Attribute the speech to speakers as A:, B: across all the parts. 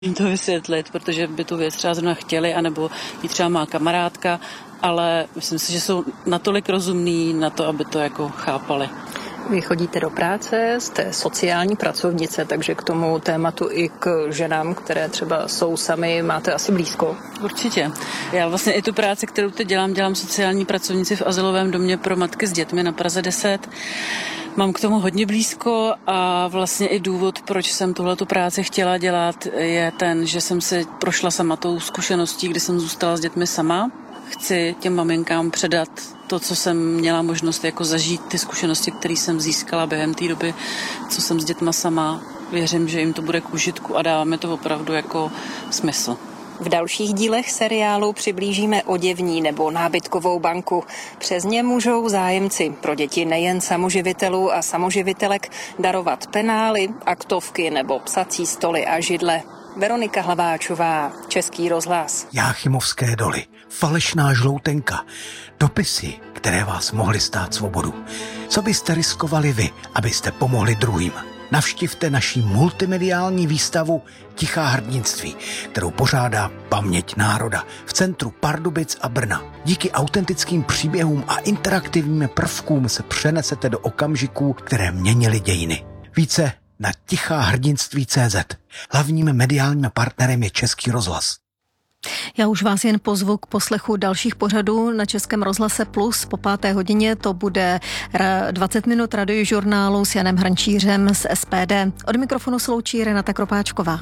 A: jim to vysvětlit, protože by tu věc třeba zrovna chtěli, anebo ji třeba má kamarádka, ale myslím si, že jsou natolik rozumní na to, aby to jako chápali.
B: Vy chodíte do práce, jste sociální pracovnice, takže k tomu tématu i k ženám, které třeba jsou sami, máte asi blízko.
A: Určitě. Já vlastně i tu práci, kterou teď dělám sociální pracovnici v azylovém domě pro matky s dětmi na Praze 10. Mám k tomu hodně blízko a vlastně i důvod, proč jsem tuhletu práci chtěla dělat, je ten, že jsem si prošla sama tou zkušeností, kdy jsem zůstala s dětmi sama. Chci těm maminkám předat to, co jsem měla možnost jako zažít, ty zkušenosti, které jsem získala během té doby, co jsem s dětma sama. Věřím, že jim to bude k užitku a dává mi to opravdu jako smysl.
B: V dalších dílech seriálu přiblížíme oděvní nebo nábytkovou banku. Přes ně můžou zájemci pro děti nejen samoživitelů a samoživitelek darovat penály, aktovky nebo psací stoly a židle. Veronika Hlaváčová, Český rozhlas.
C: Jáchymovské doly, falešná žloutenka, dopisy, které vás mohly stát svobodu. Co byste riskovali vy, abyste pomohli druhým? Navštivte naši multimediální výstavu Tichá hrdinství, kterou pořádá Paměť národa v centru Pardubic a Brna. Díky autentickým příběhům a interaktivním prvkům se přenesete do okamžiků, které měnily dějiny. Více na tichahrdinství.cz. Hlavním mediálním partnerem je Český rozhlas.
D: Já už vás jen pozvu k poslechu dalších pořadů na Českém rozhlase Plus. Po 5. hodině to bude 20 minut radiožurnálu s Janem Hrnčířem z SPD. Od mikrofonu sloučí Renata Kropáčková.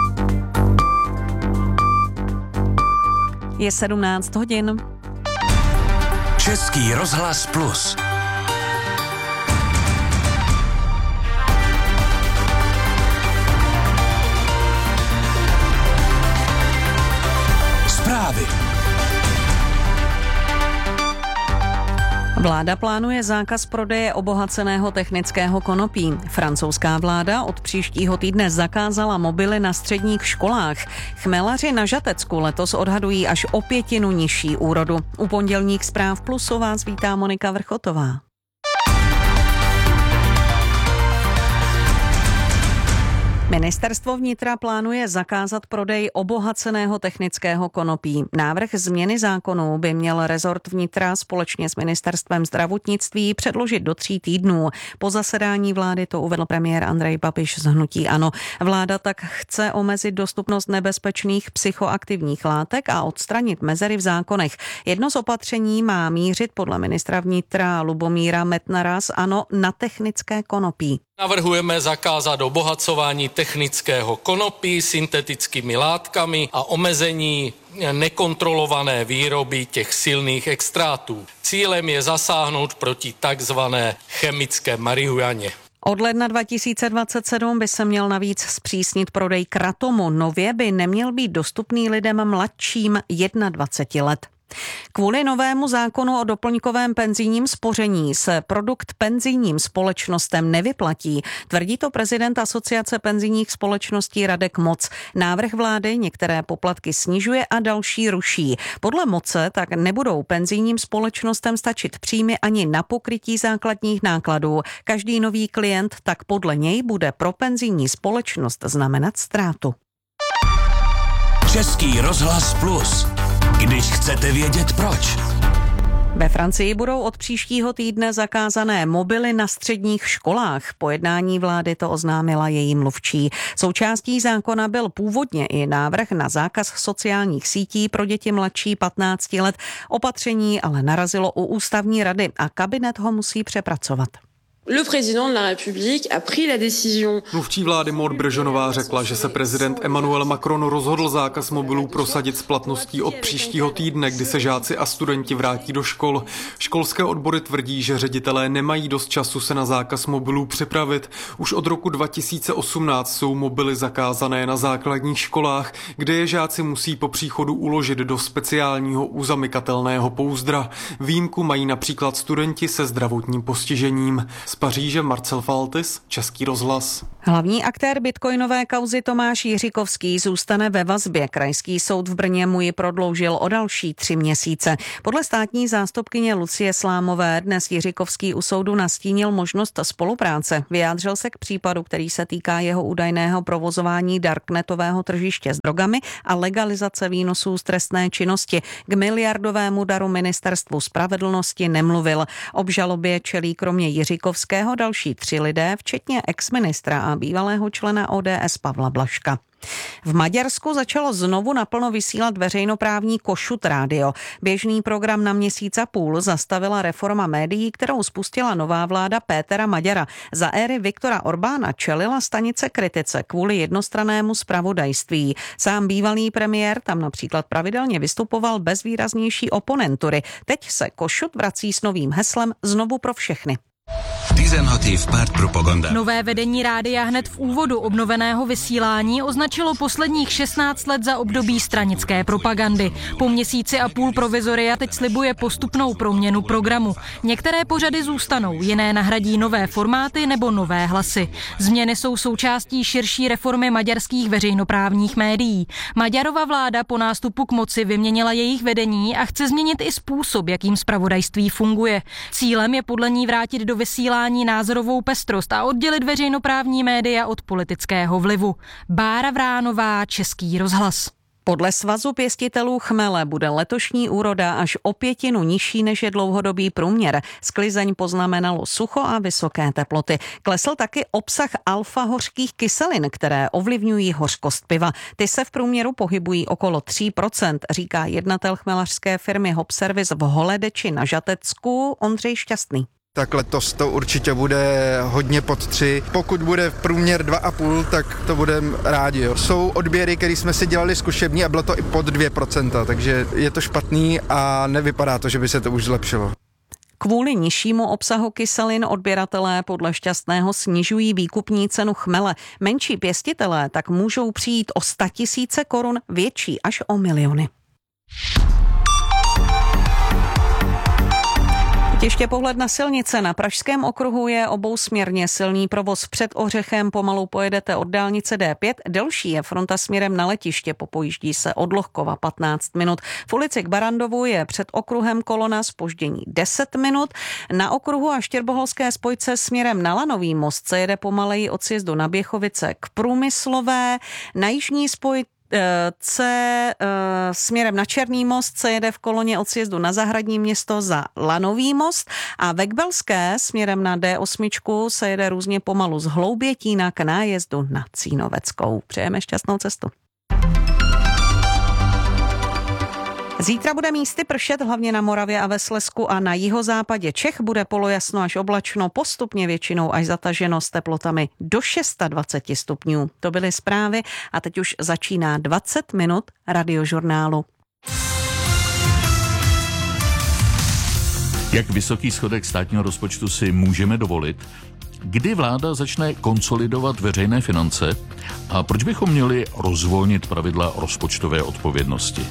E: Je 17 hodin.
F: Český rozhlas Plus. Zprávy.
E: Vláda plánuje zákaz prodeje obohaceného technického konopí. Francouzská vláda od příštího týdne zakázala mobily na středních školách. Chmelaři na Žatecku letos odhadují až o 1/5 nižší úrodu. U pondělních zpráv Plusu vás vítá Monika Vrchotová. Ministerstvo vnitra plánuje zakázat prodej obohaceného technického konopí. Návrh změny zákonů by měl rezort vnitra společně s ministerstvem zdravotnictví předložit do 3 týdnů. Po zasedání vlády to uvedl premiér Andrej Babiš z hnutí ANO. Vláda tak chce omezit dostupnost nebezpečných psychoaktivních látek a odstranit mezery v zákonech. Jedno z opatření má mířit podle ministra vnitra Lubomíra Metnara z ANO na technické konopí.
G: Navrhujeme zakázat obohacování technického konopí syntetickými látkami a omezení nekontrolované výroby těch silných extrátů. Cílem je zasáhnout proti takzvané chemické marihuaně.
E: Od ledna 2027 by se měl navíc zpřísnit prodej kratomu. Nově by neměl být dostupný lidem mladším 21 let. Kvůli novému zákonu o doplňkovém penzijním spoření se produkt penzijním společnostem nevyplatí, tvrdí to prezident Asociace penzijních společností Radek Moc. Návrh vlády některé poplatky snižuje a další ruší. Podle Moce tak nebudou penzijním společnostem stačit příjmy ani na pokrytí základních nákladů. Každý nový klient tak podle něj bude pro penzijní společnost znamenat ztrátu.
F: Český rozhlas Plus. Když chcete vědět proč.
E: Ve Francii budou od příštího týdne zakázané mobily na středních školách. Po jednání vlády to oznámila její mluvčí. Součástí zákona byl původně i návrh na zákaz sociálních sítí pro děti mladší 15 let. Opatření ale narazilo u ústavní rady a kabinet ho musí přepracovat.
H: Le président de la République a pris la décision.
I: Mluvčí vlády Maud Brežonová řekla, že se prezident Emmanuel Macron rozhodl zákaz mobilů prosadit s platností od příštího týdne, kdy se žáci a studenti vrátí do škol. Školské odbory tvrdí, že ředitelé nemají dost času se na zákaz mobilů připravit. Už od roku 2018 jsou mobily zakázané na základních školách, kde je žáci musí po příchodu uložit do speciálního uzamykatelného pouzdra. Výjimku mají například studenti se zdravotním postižením. Z Paříže Marcel Faltis, Český rozhlas.
E: Hlavní aktér bitcoinové kauzy Tomáš Jiříkovský zůstane ve vazbě. Krajský soud v Brně mu ji prodloužil o další 3 měsíce. Podle státní zástupkyně Lucie Slámové dnes Jiříkovský u soudu nastínil možnost spolupráce. Vyjádřil se k případu, který se týká jeho údajného provozování darknetového tržiště s drogami a legalizace výnosů z trestné činnosti. K miliardovému daru ministerstvu spravedlnosti nemluvil. Obžalobě čelí kromě Jiříkovského další 3 lidé, včetně exministra a bývalého člena ODS Pavla Blažka. V Maďarsku začalo znovu naplno vysílat veřejnoprávní Kossuth rádio. Běžný program na měsíc a půl zastavila reforma médií, kterou spustila nová vláda Pétera Maďara. Za éry Viktora Orbána čelila stanice kritice kvůli jednostrannému zpravodajství. Sám bývalý premiér tam například pravidelně vystupoval bez výraznější oponentury. Teď se Kossuth vrací s novým heslem Znovu pro všechny.
F: 16 év pártpropaganda.
J: Nové vedení rádia hned v úvodu obnoveného vysílání označilo posledních 16 let za období stranické propagandy. Po měsíci a půl provizoria teď slibuje postupnou proměnu programu. Některé pořady zůstanou, jiné nahradí nové formáty nebo nové hlasy. Změny jsou součástí širší reformy maďarských veřejnoprávních médií. Maďarova vláda po nástupu k moci vyměnila jejich vedení a chce změnit i způsob, jakým zpravodajství funguje. Cílem je podle ní vrátit do vysílání názorovou pestrost a oddělit veřejnoprávní média od politického vlivu. Bára Vránová, Český rozhlas.
E: Podle Svazu pěstitelů chmele bude letošní úroda až o 1/5 nižší než je dlouhodobý průměr. Sklizeň poznamenalo sucho a vysoké teploty. Klesl taky obsah alfa-hořkých kyselin, které ovlivňují hořkost piva. Ty se v průměru pohybují okolo 3%, říká jednatel chmelařské firmy Hopservice v Holedeči na Žatecku Ondřej Šťastný.
K: Tak letos to určitě bude hodně pod 3. Pokud bude v průměr 2,5, tak to budeme rádi. Jo. Jsou odběry, které jsme si dělali zkušební a bylo to i pod 2%, takže je to špatný a nevypadá to, že by se to už zlepšilo.
E: Kvůli nižšímu obsahu kyselin odběratelé podle Šťastného snižují výkupní cenu chmele. Menší pěstitelé tak můžou přijít o 100 000 korun, větší až o miliony. Ještě pohled na silnice. Na Pražském okruhu je obousměrně silný provoz. Před Ořechem pomalu pojedete od dálnice D5. Delší je fronta směrem na letiště. Popojíždí se od Lohkova 15 minut. V ulici k Barandovu je před okruhem kolona zpoždění 10 minut. Na okruhu a Štěrboholské spojce směrem na Lanový most se jede pomaleji od sjezdu na Běchovice k Průmyslové. Na jižní spoj směrem na Černý most se jede v koloně od sjezdu na Zahradní Město za Lanový most a ve Kbelské směrem na D8 se jede různě pomalu z Hloubětína k nájezdu na Cínoveckou. Přejeme šťastnou cestu. Zítra bude místy pršet, hlavně na Moravě a ve Slezsku a na jihozápadě Čech bude polojasno až oblačno, postupně většinou až zataženo s teplotami do 26 stupňů. To byly zprávy a teď už začíná 20 minut radiožurnálu.
L: Jak vysoký schodek státního rozpočtu si můžeme dovolit? Kdy vláda začne konsolidovat veřejné finance? A proč bychom měli rozvolnit pravidla rozpočtové odpovědnosti?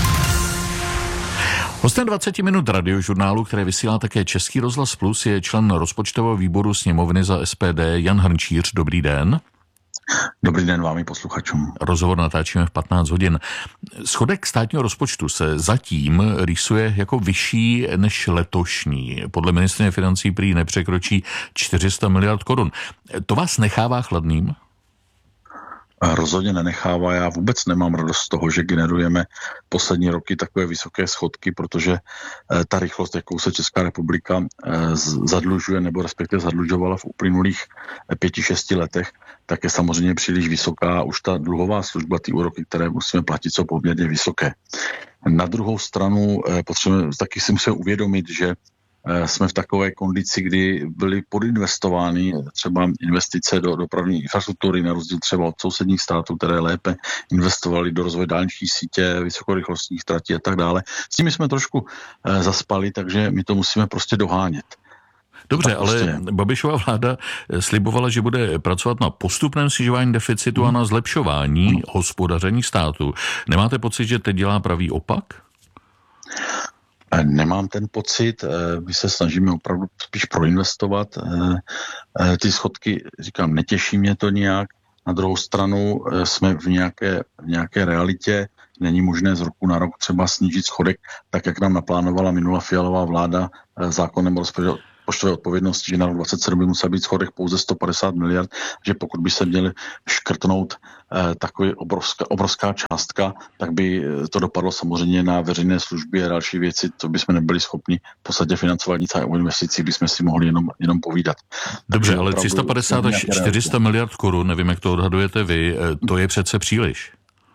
L: Hostem 20 minut radiožurnálu, které vysílá také Český rozhlas Plus, je člen rozpočtového výboru sněmovny za SPD Jan Hrnčíř. Dobrý den.
M: Dobrý den vám i posluchačům.
L: Rozhovor natáčíme v 15 hodin. Schodek státního rozpočtu se zatím rýsuje jako vyšší než letošní. Podle ministryně financí prý nepřekročí 400 miliard korun. To vás nechává chladným?
M: Rozhodně nenechává. Já vůbec nemám radost z toho, že generujeme poslední roky takové vysoké schodky, protože ta rychlost, jakou se Česká republika zadlužuje nebo respektive zadlužovala v uplynulých 5-6 letech, tak je samozřejmě příliš vysoká. Už ta dluhová služba, ty úroky, které musíme platit, jsou poměrně vysoké. Na druhou stranu taky si musíme uvědomit, že jsme v takové kondici, kdy byly podinvestovány třeba investice do dopravní infrastruktury, na rozdíl třeba od sousedních států, které lépe investovaly do rozvoje dálniční sítě, vysokorychlostních tratí a tak dále. S tím jsme trošku zaspali, takže my to musíme prostě dohánět.
L: Dobře, ale Babišova vláda slibovala, že bude pracovat na postupném snižování deficitu a na zlepšování hospodaření státu. Nemáte pocit, že teď dělá pravý opak?
M: Nemám ten pocit, my se snažíme opravdu spíš proinvestovat. Ty schodky, říkám, netěší mě to nijak. Na druhou stranu jsme v nějaké realitě, není možné z roku na rok třeba snížit schodek, tak jak nám naplánovala minulá Fialová vláda zákonem o rozpočtové odpovědnosti, že na rok 2027 by musel být schodek pouze 150 miliard, že pokud by se měli škrtnout takový obrovská částka, tak by to dopadlo samozřejmě na veřejné služby a další věci, to bychom nebyli schopni v podstatě financovat nic a o investicích bychom si mohli jenom povídat.
L: Dobře, ale 350 až 400 miliard korun, nevím, jak to odhadujete vy, to je přece příliš.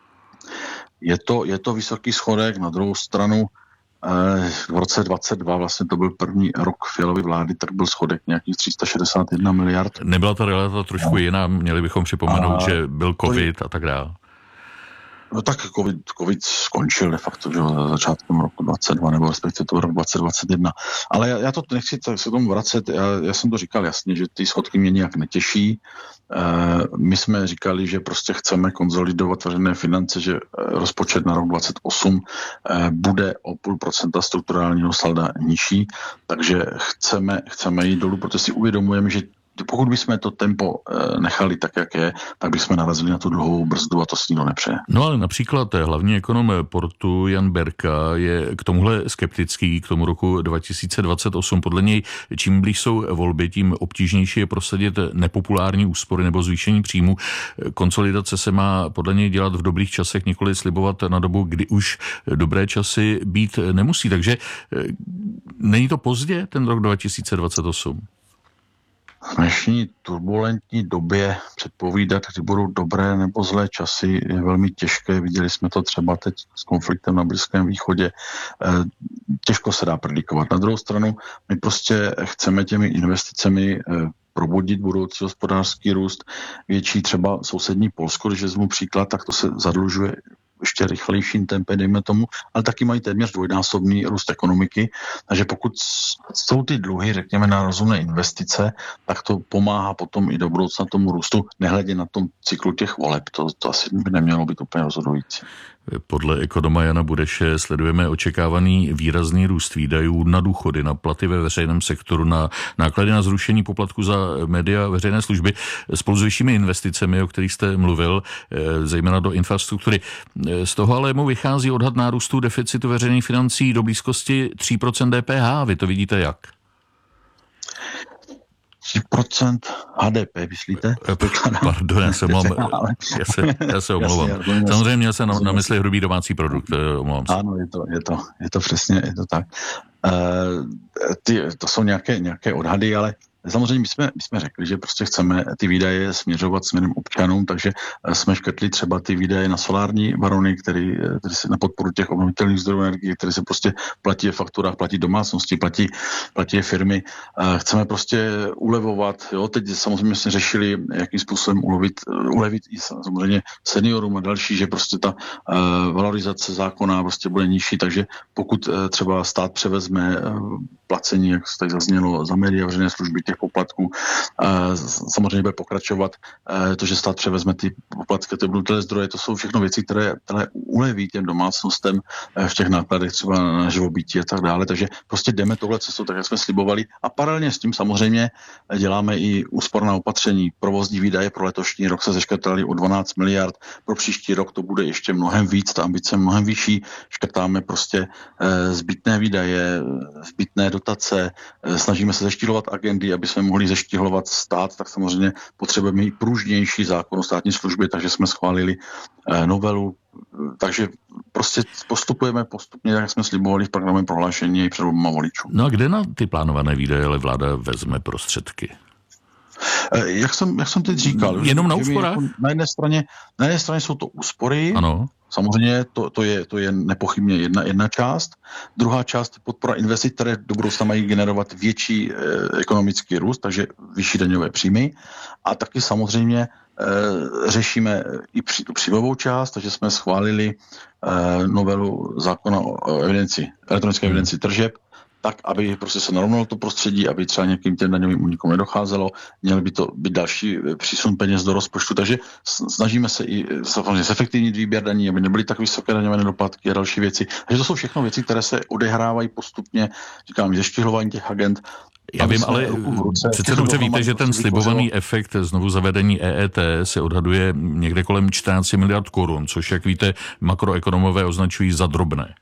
M: Je to vysoký schodek, na druhou stranu v roce 2022, vlastně to byl první rok Fialovy vlády, tak byl schodek nějakých 361 miliard.
L: Nebyla ta realita trošku jiná, měli bychom připomenout, že byl covid a tak dále.
M: No tak covid skončil de facto, že začátkem roku 2022, nebo respektive to rok 2021. Ale já to nechci se tomu vracet, já jsem to říkal jasně, že ty schodky mě nějak netěší. My jsme říkali, že prostě chceme konsolidovat veřejné finance, že rozpočet na rok 2028 bude o 0,5% strukturálního salda nižší, takže chceme jít dolů, protože si uvědomujeme, že pokud bychom to tempo nechali tak, jak je, tak bychom narazili na tu dlouhou brzdu a to si nikdo nepřeje.
L: No ale například hlavní ekonom Portu Jan Berka je k tomuhle skeptický, k tomu roku 2028. Podle něj, čím blíž jsou volby, tím obtížnější je prosadit nepopulární úspory nebo zvýšení příjmu. Konsolidace se má podle něj dělat v dobrých časech, nikoli slibovat na dobu, kdy už dobré časy být nemusí. Takže není to pozdě, ten rok 2028?
M: V dnešní turbulentní době předpovídat, kdy budou dobré nebo zlé časy, je velmi těžké. Viděli jsme to třeba teď s konfliktem na Blízkém východě. Těžko se dá predikovat. Na druhou stranu, my prostě chceme těmi investicemi probudit budoucí hospodářský růst. Větší třeba sousední Polsko, když vezmu příklad, tak to se zadlužuje ještě rychlejším tempem, dejme tomu, ale taky mají téměř dvojnásobný růst ekonomiky. Takže pokud jsou ty dluhy, řekněme, na rozumné investice, tak to pomáhá potom i do budoucna tomu růstu, nehledě na tom cyklu těch voleb. To asi by nemělo být úplně rozhodující.
L: Podle ekonoma Jana Bureše sledujeme očekávaný výrazný růst výdajů na důchody, na platy ve veřejném sektoru, na náklady na zrušení poplatku za média a veřejné služby spolu s vyššími investicemi, o kterých jste mluvil, zejména do infrastruktury. Z toho ale mu vychází odhad nárůstu deficitu veřejných financí do blízkosti 3% DPH. Vy to vidíte jak?
M: 3% HDP, myslíte?
L: Pardon, já se omlouvám. Samozřejmě měl jsem na mysli hrubý domácí produkt, omlouvám se.
M: Ano, je to přesně, je to tak. To jsou nějaké odhady, ale samozřejmě my jsme řekli, že prostě chceme ty výdaje směřovat směrem občanům, takže jsme škrtli třeba ty výdaje na solární barony, které se na podporu těch obnovitelných zdrojů energie, které se prostě platí v fakturách, platí domácnosti, platí firmy. Chceme prostě ulevovat. Jo? Teď samozřejmě jsme řešili, jakým způsobem ulevit i samozřejmě seniorům a další, že prostě ta valorizace zákona prostě bude nižší, takže pokud třeba stát převezme placení, jak tady zaznělo, za média, veřejné služby, těch poplatků. Samozřejmě bude pokračovat to, že stát převezme ty poplatky, ty obnovitelné zdroje, to jsou všechno věci, které uleví těm domácnostem v těch nákladech třeba na živobytí a tak dále. Takže prostě jdeme tohle cestou, tak jak jsme slibovali. A paralelně s tím samozřejmě děláme i úsporná opatření. Provozní výdaje pro letošní rok se zeškrtaly o 12 miliard. Pro příští rok to bude ještě mnohem víc, ta ambice mnohem vyšší. Škrtáme prostě zbytné výdaje, zbytné dotace, snažíme se zeštihlovat agendy, aby jsme mohli zeštihlovat stát, tak samozřejmě potřebujeme i pružnější zákon o státní službě, takže jsme schválili novelu, takže prostě postupujeme postupně, jak jsme slibovali v programovém prohlášení i před volbama voličů.
L: No a kde na ty plánované výdaje ale vláda vezme prostředky?
M: Jak jsem teď říkal.
L: Jenom na úsporách?
M: Na jedné straně jsou to úspory.
L: Ano.
M: Samozřejmě to je nepochybně jedna část. Druhá část je podpora investic, které do budoucna mají generovat větší ekonomický růst, takže vyšší daňové příjmy. A taky samozřejmě řešíme i tu příjmovou část, takže jsme schválili novelu zákona o elektronické evidenci tržeb. tak, aby prostě se narovnalo to prostředí, aby třeba nějakým těm daňovým únikům nedocházelo, měl by to být další přísun peněz do rozpočtu, takže snažíme se i samozřejmě zefektivnit výběr daní, aby nebyly tak vysoké daňové nedoplatky a další věci. Takže to jsou všechno věci, které se odehrávají postupně, říkám, zeštihování těch agent.
L: Já vím, ale přece dobře víte, že ten slibovaný efekt znovu zavedení EET se odhaduje někde kolem 14 miliard korun, což, jak víte, makroekonomové označují za drobné.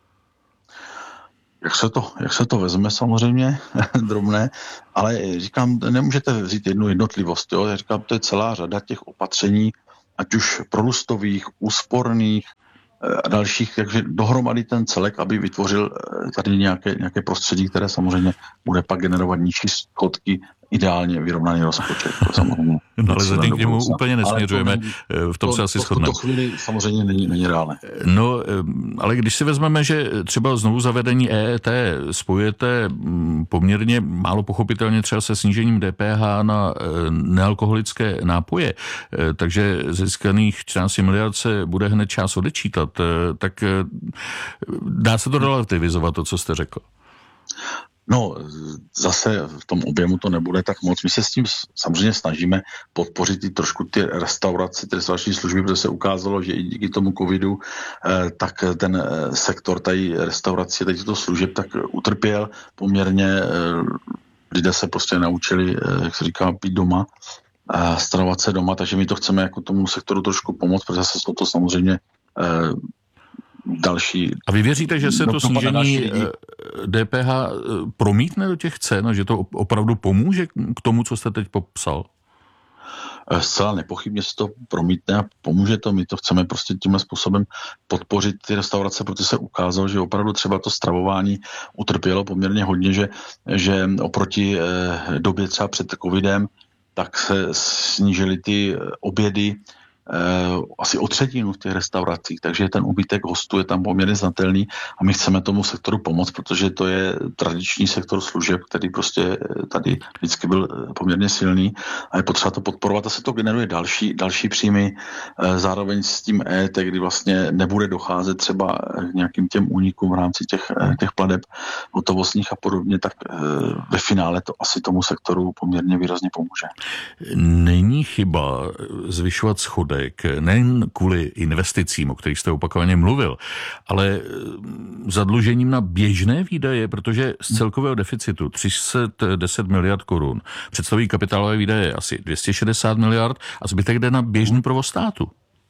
M: Jak se to vezme, samozřejmě drobné, ale říkám, nemůžete vzít jednu jednotlivost, jo? Já říkám, to je celá řada těch opatření, ať už prorůstových, úsporných a dalších, takže dohromady ten celek, aby vytvořil tady nějaké prostředí, které samozřejmě bude pak generovat nižší schodky, ideálně vyrovnaný rozpočet.
L: No ale zatím k němu úplně nesměřujeme, v tom se asi shodneme.
M: To chvíli samozřejmě není reálné.
L: No, ale když si vezmeme, že třeba znovu zavedení EET spojujete poměrně málo pochopitelně třeba se snížením DPH na nealkoholické nápoje, takže získaných 14 miliard se bude hned část odečítat, tak dá se to relativizovat, to, co jste řekl?
M: No, zase v tom objemu to nebude tak moc. My se s tím samozřejmě snažíme podpořit i trošku ty restaurace, ty restaurační služby, protože se ukázalo, že i díky tomu covidu, tak ten sektor tady restaurací, tady těchto služeb, tak utrpěl poměrně. Lidé se prostě naučili, jak se říká, být doma, stravovat se doma, takže my to chceme jako tomu sektoru trošku pomoct, protože se to samozřejmě další.
L: A vy věříte, že se to snížení DPH promítne do těch cen a že to opravdu pomůže k tomu, co jste teď popsal?
M: Zcela nepochybně se to promítne a pomůže to. My to chceme prostě tímhle způsobem podpořit ty restaurace, protože se ukázalo, že opravdu třeba to stravování utrpělo poměrně hodně, že oproti době třeba před covidem, tak se snížily ty obědy asi o třetinu v těch restauracích, takže ten úbytek hostů je tam poměrně znatelný a my chceme tomu sektoru pomoct, protože to je tradiční sektor služeb, který prostě tady vždycky byl poměrně silný a je potřeba to podporovat a se to generuje další příjmy, zároveň s tím EET, kdy vlastně nebude docházet třeba k nějakým těm únikům v rámci těch plateb hotovostních a podobně, tak ve finále to asi tomu sektoru poměrně výrazně pomůže.
L: Není chyba zvyšovat schodek nejen kvůli investicím, o kterých jste opakovaně mluvil, ale zadlužením na běžné výdaje, protože z celkového deficitu 310 miliard korun představují kapitálové výdaje asi 260 miliard a zbytek jde na běžný provoz státu.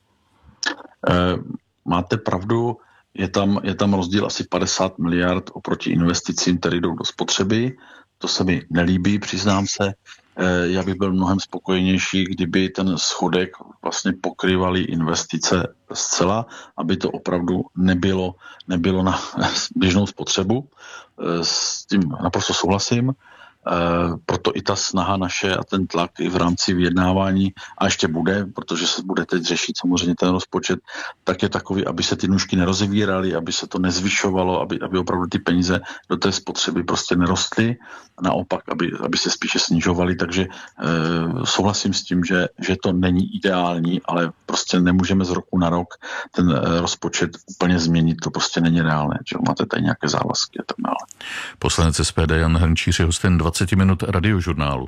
M: Máte pravdu, je tam rozdíl asi 50 miliard oproti investicím, které jdou do spotřeby. To se mi nelíbí, přiznám se. Já bych byl mnohem spokojenější, kdyby ten schodek vlastně pokrývaly investice zcela, aby to opravdu nebylo na běžnou spotřebu. S tím naprosto souhlasím. Proto i ta snaha naše a ten tlak i v rámci vyjednávání a ještě bude, protože se bude teď řešit samozřejmě ten rozpočet, tak je takový, aby se ty nůžky nerozevíraly, aby se to nezvyšovalo, aby opravdu ty peníze do té spotřeby prostě nerostly, naopak, aby se spíše snižovaly, takže souhlasím s tím, že to není ideální, ale prostě nemůžeme z roku na rok ten rozpočet úplně změnit, to prostě není reálné, že máte tady nějaké závazky a tak dále.
L: Poslanec SPD Jan Hrnčíř je hostem 20 minut radiožurnálu.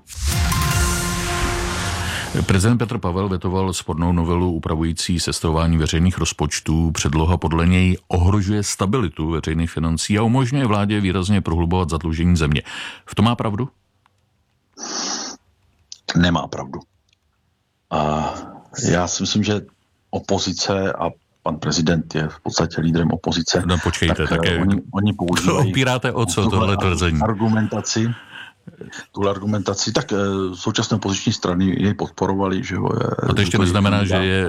L: Prezident Petr Pavel vetoval spornou novelu upravující sestavování veřejných rozpočtů. Předloha podle něj ohrožuje stabilitu veřejných financí a umožňuje vládě výrazně prohlubovat zadlužení země. V tom má pravdu?
M: Nemá pravdu. A já si myslím, že opozice a pan prezident je v podstatě lídrem opozice.
L: No počkejte, tak
M: oni používají...
L: Opíráte o co tohle tvrzení?
M: Tuhle argumentaci, tak současné opoziční strany jej podporovali, že jo.
L: A to ještě neznamená, že je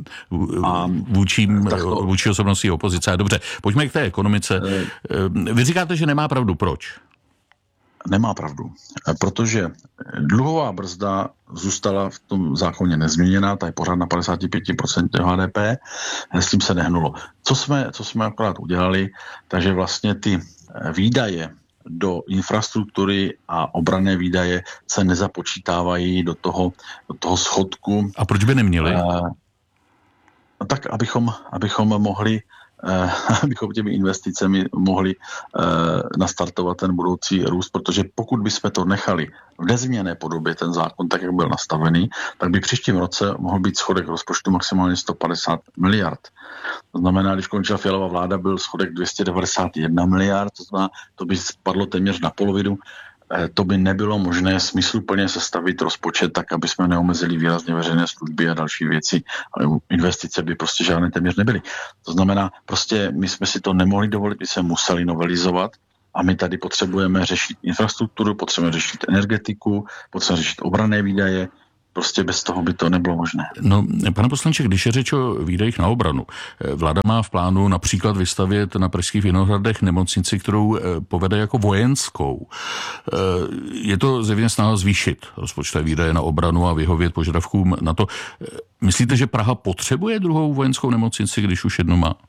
L: vůči osobností opozice. Dobře, pojďme k té ekonomice. Vy říkáte, že nemá pravdu. Proč?
M: Nemá pravdu, protože dluhová brzda zůstala v tom zákoně nezměněná, ta je pořád na 55% HDP, s tím se nehnulo. Co jsme akorát udělali, takže vlastně ty výdaje do infrastruktury a obranné výdaje se nezapočítávají do toho schodku.
L: A proč by neměli?
M: Tak, abychom mohli abychom těmi investicemi mohli nastartovat ten budoucí růst, protože pokud bychom to nechali v nezměněné podobě ten zákon, tak jak byl nastavený, tak by příštím roce mohl být schodek rozpočtu maximálně 150 miliard. To znamená, když končila Fialová vláda, byl schodek 291 miliard, to znamená, to by spadlo téměř na polovinu. To by nebylo možné smysluplně sestavit rozpočet tak, aby jsme neomezili výrazně veřejné služby a další věci. Ale investice by prostě žádné téměř nebyly. To znamená, prostě my jsme si to nemohli dovolit, my jsme museli novelizovat a my tady potřebujeme řešit infrastrukturu, potřebujeme řešit energetiku, potřebujeme řešit obranné výdaje. Prostě bez toho by to nebylo možné.
L: No, pane poslanče, když je řeč o výdajích na obranu, vláda má v plánu například vystavět na pražských Vinohradech nemocnici, kterou povede jako vojenskou. Je to zjevně snaha zvýšit rozpočtové výdaje na obranu a vyhovět požadavkům na to. Myslíte, že Praha potřebuje druhou vojenskou nemocnici, když už jednu má?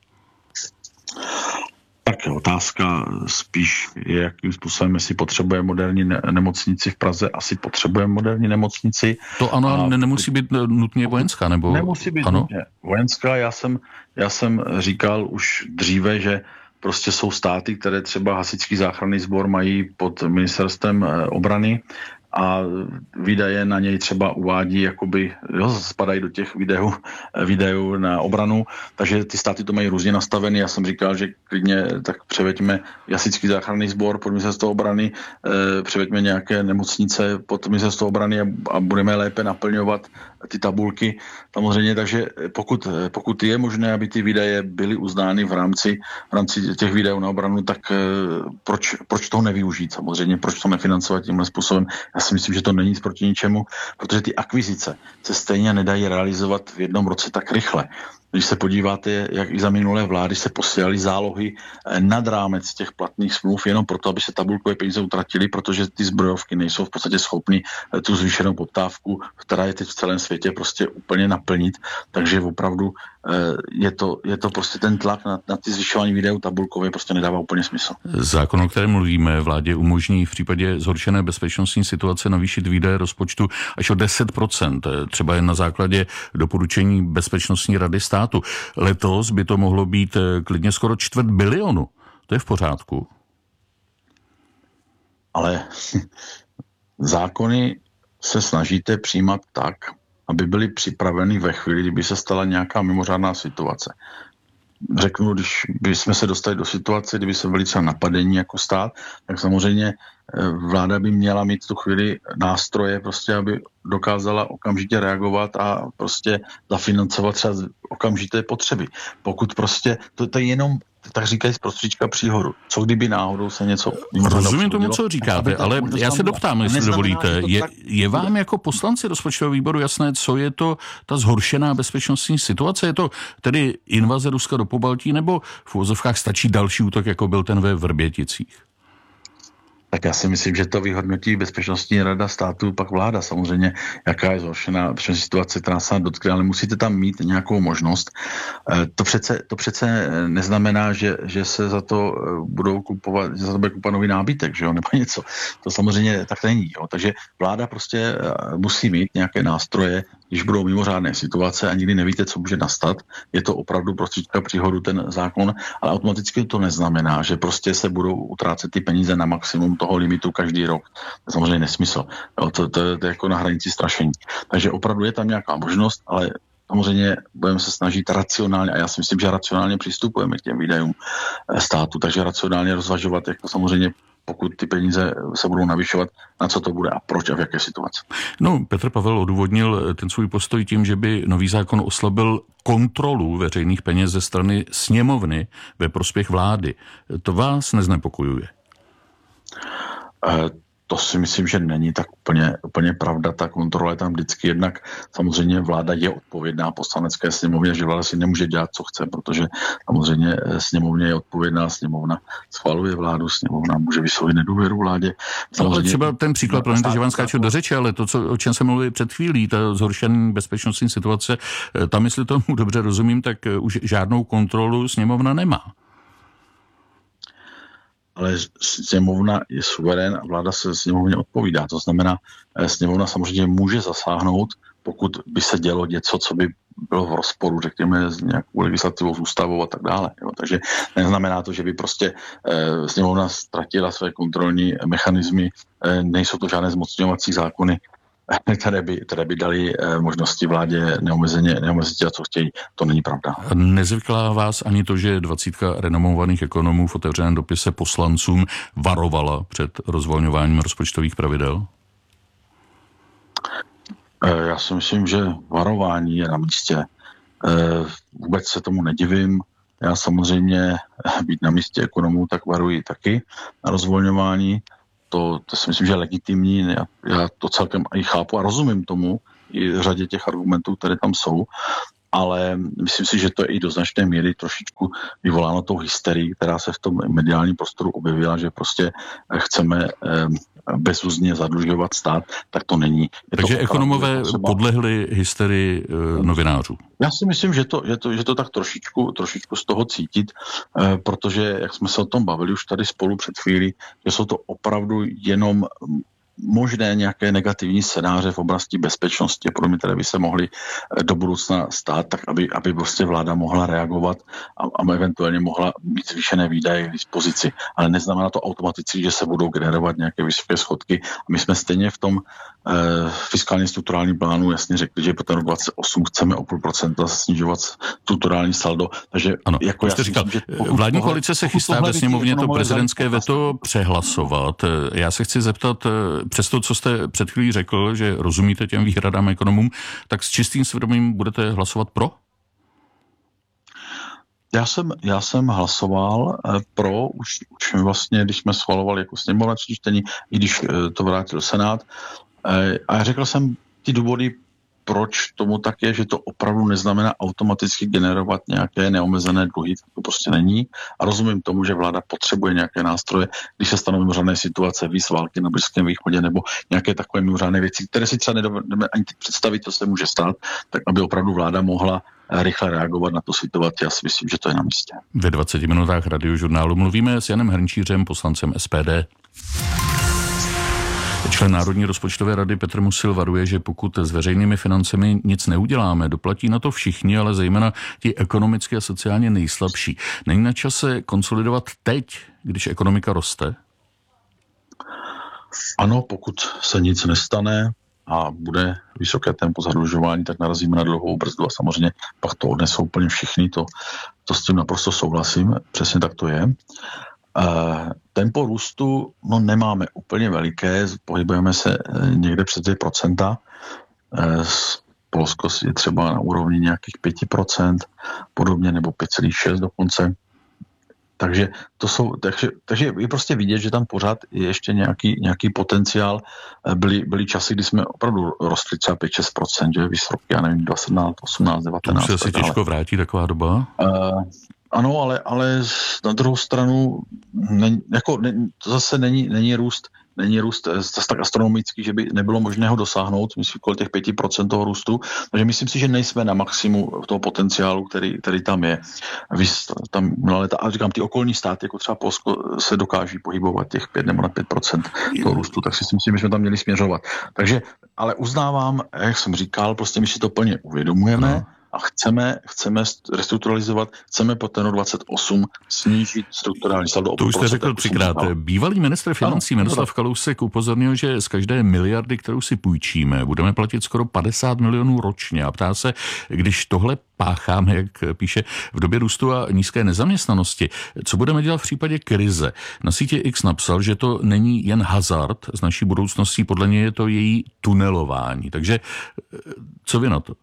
M: Tak otázka spíš je, jakým způsobem, jestli potřebuje moderní nemocnici v Praze. Asi potřebuje moderní nemocnici.
L: To ano, nemusí být nutně vojenská, nebo?
M: Nemusí být nutně vojenská. Já jsem říkal už dříve, že prostě jsou státy, které třeba hasičský záchranný sbor mají pod ministerstvem obrany a výdaje na něj třeba uvádí, jakoby, spadají do těch výdajů na obranu, takže ty státy to mají různě nastavený. Já jsem říkal, že klidně tak převeďme hasičský záchranný sbor pod ministerstvo obrany, převeďme nějaké nemocnice pod ministerstvo obrany a budeme lépe naplňovat ty tabulky. Samozřejmě, takže pokud je možné, aby ty výdaje byly uznány v rámci těch výdajů na obranu, tak proč toho nevyužít? Samozřejmě, proč to nefinancovat tímhle způsobem? Já si myslím, že to není nic proti ničemu, protože ty akvizice se stejně nedají realizovat v jednom roce tak rychle. Když se podíváte, jak i za minulé vlády se posílaly zálohy nad rámec těch platných smluv jenom proto, aby se tabulkové peníze utratily, protože ty zbrojovky nejsou v podstatě schopny tu zvýšenou poptávku, která je teď v celém světě, prostě úplně naplnit. Takže opravdu je to prostě ten tlak na ty zvyšování výdajů tabulkové prostě nedává úplně smysl.
L: Zákon, o kterém mluvíme, vládě umožní v případě zhoršené bezpečnostní situace navýšit výdaje rozpočtu až o 10%, třeba jen na základě doporučení Bezpečnostní rady státu. Letos by to mohlo být klidně skoro 250 milionu. To je v pořádku.
M: Ale zákony se snažíte přijímat tak, aby byly připraveny ve chvíli, kdyby se stala nějaká mimořádná situace. Řeknu, když bychom se dostali do situace, kdyby se byli třeba napadení jako stát, tak samozřejmě vláda by měla mít v tu chvíli nástroje, prostě, aby dokázala okamžitě reagovat a prostě zafinancovat třeba okamžité potřeby. Pokud prostě, to je jenom, tak říkají z prostříčka příhodu. Co kdyby náhodou se něco...
L: Rozumím tomu, co říkáte, ale já se doptám, jestli dovolíte. Je vám jako poslanci rozpočtového výboru jasné, co je to ta zhoršená bezpečnostní situace? Je to tedy invaze Ruska do Pobaltí, nebo v uvozovkách stačí další útok, jako byl ten ve Vrběticích?
M: Tak já si myslím, že to vyhodnotí Bezpečnostní rada státu, pak vláda samozřejmě, jaká je zhoršená situace, která se dotkne, ale musíte tam mít nějakou možnost. To přece neznamená, že se za to budou kupovat, že za to bude kupovat nový nábytek, že jo, nebo něco. To samozřejmě tak není, jo. Takže vláda prostě musí mít nějaké nástroje, když budou mimořádné situace a nikdy nevíte, co může nastat. Je to opravdu prostředka příhodu ten zákon, ale automaticky to neznamená, že prostě se budou utrácet ty peníze na maximum toho limitu každý rok. To je samozřejmě nesmysl. Jo, to je jako na hranici strašení. Takže opravdu je tam nějaká možnost, ale samozřejmě budeme se snažit racionálně, a já si myslím, že racionálně přistupujeme k těm výdajům státu, takže racionálně rozvažovat, jako samozřejmě pokud ty peníze se budou navyšovat, na co to bude a proč a v jaké situaci.
L: No, Petr Pavel odůvodnil ten svůj postoj tím, že by nový zákon oslabil kontrolu veřejných peněz ze strany sněmovny ve prospěch vlády. To vás neznepokojuje?
M: To si myslím, že není tak úplně pravda. Ta kontrola je tam vždycky jednak. Samozřejmě vláda je odpovědná Poslanecké sněmovně, že vláda si nemůže dělat, co chce, protože samozřejmě sněmovně je odpovědná, sněmovna schvaluje vládu, sněmovna může vyslovit nedůvěru vládě.
L: Ale třeba ten příklad, promiňte, že vám skáču do řeči, ale to, o čem se mluví před chvílí, ta zhoršená bezpečnostní situace, tam, jestli tomu dobře rozumím, tak už žádnou kontrolu sněmovna nemá.
M: Ale sněmovna je suverén a vláda se sněmovně odpovídá. To znamená, sněmovna samozřejmě může zasáhnout, pokud by se dělo něco, co by bylo v rozporu, řekněme, s nějakou legislativou, s ústavou a tak dále. Jo. Takže neznamená to, že by prostě sněmovna ztratila své kontrolní mechanismy, nejsou to žádné zmocňovací zákony, které by dali možnosti vládě neomezeně dělat, co chtějí. To není pravda.
L: Nezvyklá vás ani to, že 20 renomovaných ekonomů v otevřeném dopise poslancům varovala před rozvolňováním rozpočtových pravidel?
M: Já si myslím, že varování je na místě. Vůbec se tomu nedivím. Já samozřejmě být na místě ekonomů, tak varuji taky na rozvolňování. To si myslím, že je legitimní. Já to celkem i chápu a rozumím tomu i řadě těch argumentů, které tam jsou, ale myslím si, že to je i do značné míry trošičku vyvoláno tou hysterii, která se v tom mediálním prostoru objevila, že prostě chceme bezúzně zadlužovat stát, tak to není.
L: Takže ekonomové podlehli hysterii novinářů.
M: Já si myslím, že to tak trošičku z toho cítit, protože, jak jsme se o tom bavili už tady spolu před chvílí, že jsou to opravdu jenom možné nějaké negativní scénáře v oblasti bezpečnosti, které by se mohly do budoucna stát, tak aby prostě vláda mohla reagovat a eventuálně mohla mít zvýšené výdaje k dispozici. Ale neznamená to automaticky, že se budou generovat nějaké vysoké schodky. A my jsme stejně v tom fiskálně strukturální plánu jasně řekli, že po ten rok 2028 chceme o 0,5% snižovat strukturální saldo. Takže
L: ano,
M: jako
L: jste říkal, vládní koalice se chystá ve sněmovně to prezidentské veto přehlasovat. Já se chci zeptat, přesto, co jste před chvílí řekl, že rozumíte těm výhradám ekonomům, tak s čistým svědomím budete hlasovat pro?
M: Já jsem hlasoval pro, už vlastně, když jsme schvalovali jako sněmovna třetí čtení, i když to vrátil Senát. A já řekl jsem ty důvody, proč tomu tak je, že to opravdu neznamená automaticky generovat nějaké neomezené dluhy, to prostě není. A rozumím tomu, že vláda potřebuje nějaké nástroje, když se stanou mimořádné situace, výz války na Blízkém východě nebo nějaké takové mimořádné věci, které si třeba nedovedeme ani představit, co se může stát, tak aby opravdu vláda mohla rychle reagovat na tu situaci. Já si myslím, že to je na místě.
L: Ve 20 minutách Radiožurnálu mluvíme s Janem Hrnčířem, poslancem SPD. Člen Národní rozpočtové rady Petr Musil varuje, že pokud s veřejnými financemi nic neuděláme, doplatí na to všichni, ale zejména ti ekonomicky a sociálně nejslabší. Není na čase konsolidovat teď, když ekonomika roste?
M: Ano, pokud se nic nestane a bude vysoké tempo zadlužování, tak narazíme na dluhovou brzdu a samozřejmě pak to odnesou úplně všichni, to s tím naprosto souhlasím, přesně tak to je. Tempo růstu nemáme úplně veliké, pohybujeme se někde přes 2%, Polsko je třeba na úrovni nějakých 5%, podobně, nebo 5,6% dokonce. Takže je prostě vidět, že tam pořád je ještě nějaký potenciál. Byly časy, kdy jsme opravdu rostli třeba 5-6%, že výsledky, já nevím, 20, 18, 19.
L: To se asi těžko vrátí taková doba?
M: Ano, ale na druhou stranu to zase není růst zase tak astronomický, že by nebylo možné ho dosáhnout, myslím, kolem těch 5% toho růstu, takže myslím si, že nejsme na maximu toho potenciálu, který tam je. Ale říkám, ty okolní státy, jako třeba Polsko, se dokáží pohybovat těch 5 nebo na 5% toho růstu, tak si myslím, že jsme tam měli směřovat. Takže, ale uznávám, jak jsem říkal, prostě my si to plně uvědomujeme, a chceme restrukturalizovat, chceme po ten 28 snížit strukturální saldo.
L: To už jste řekl třikrát. Bývalý ministr financí Miroslav Kalousek upozornil, že z každé miliardy, kterou si půjčíme, budeme platit skoro 50 milionů ročně. A ptá se, když tohle pácháme, jak píše, v době růstu a nízké nezaměstnanosti, co budeme dělat v případě krize? Na sítě X napsal, že to není jen hazard s naší budoucností, podle něj je to její tunelování. Takže co vy na to?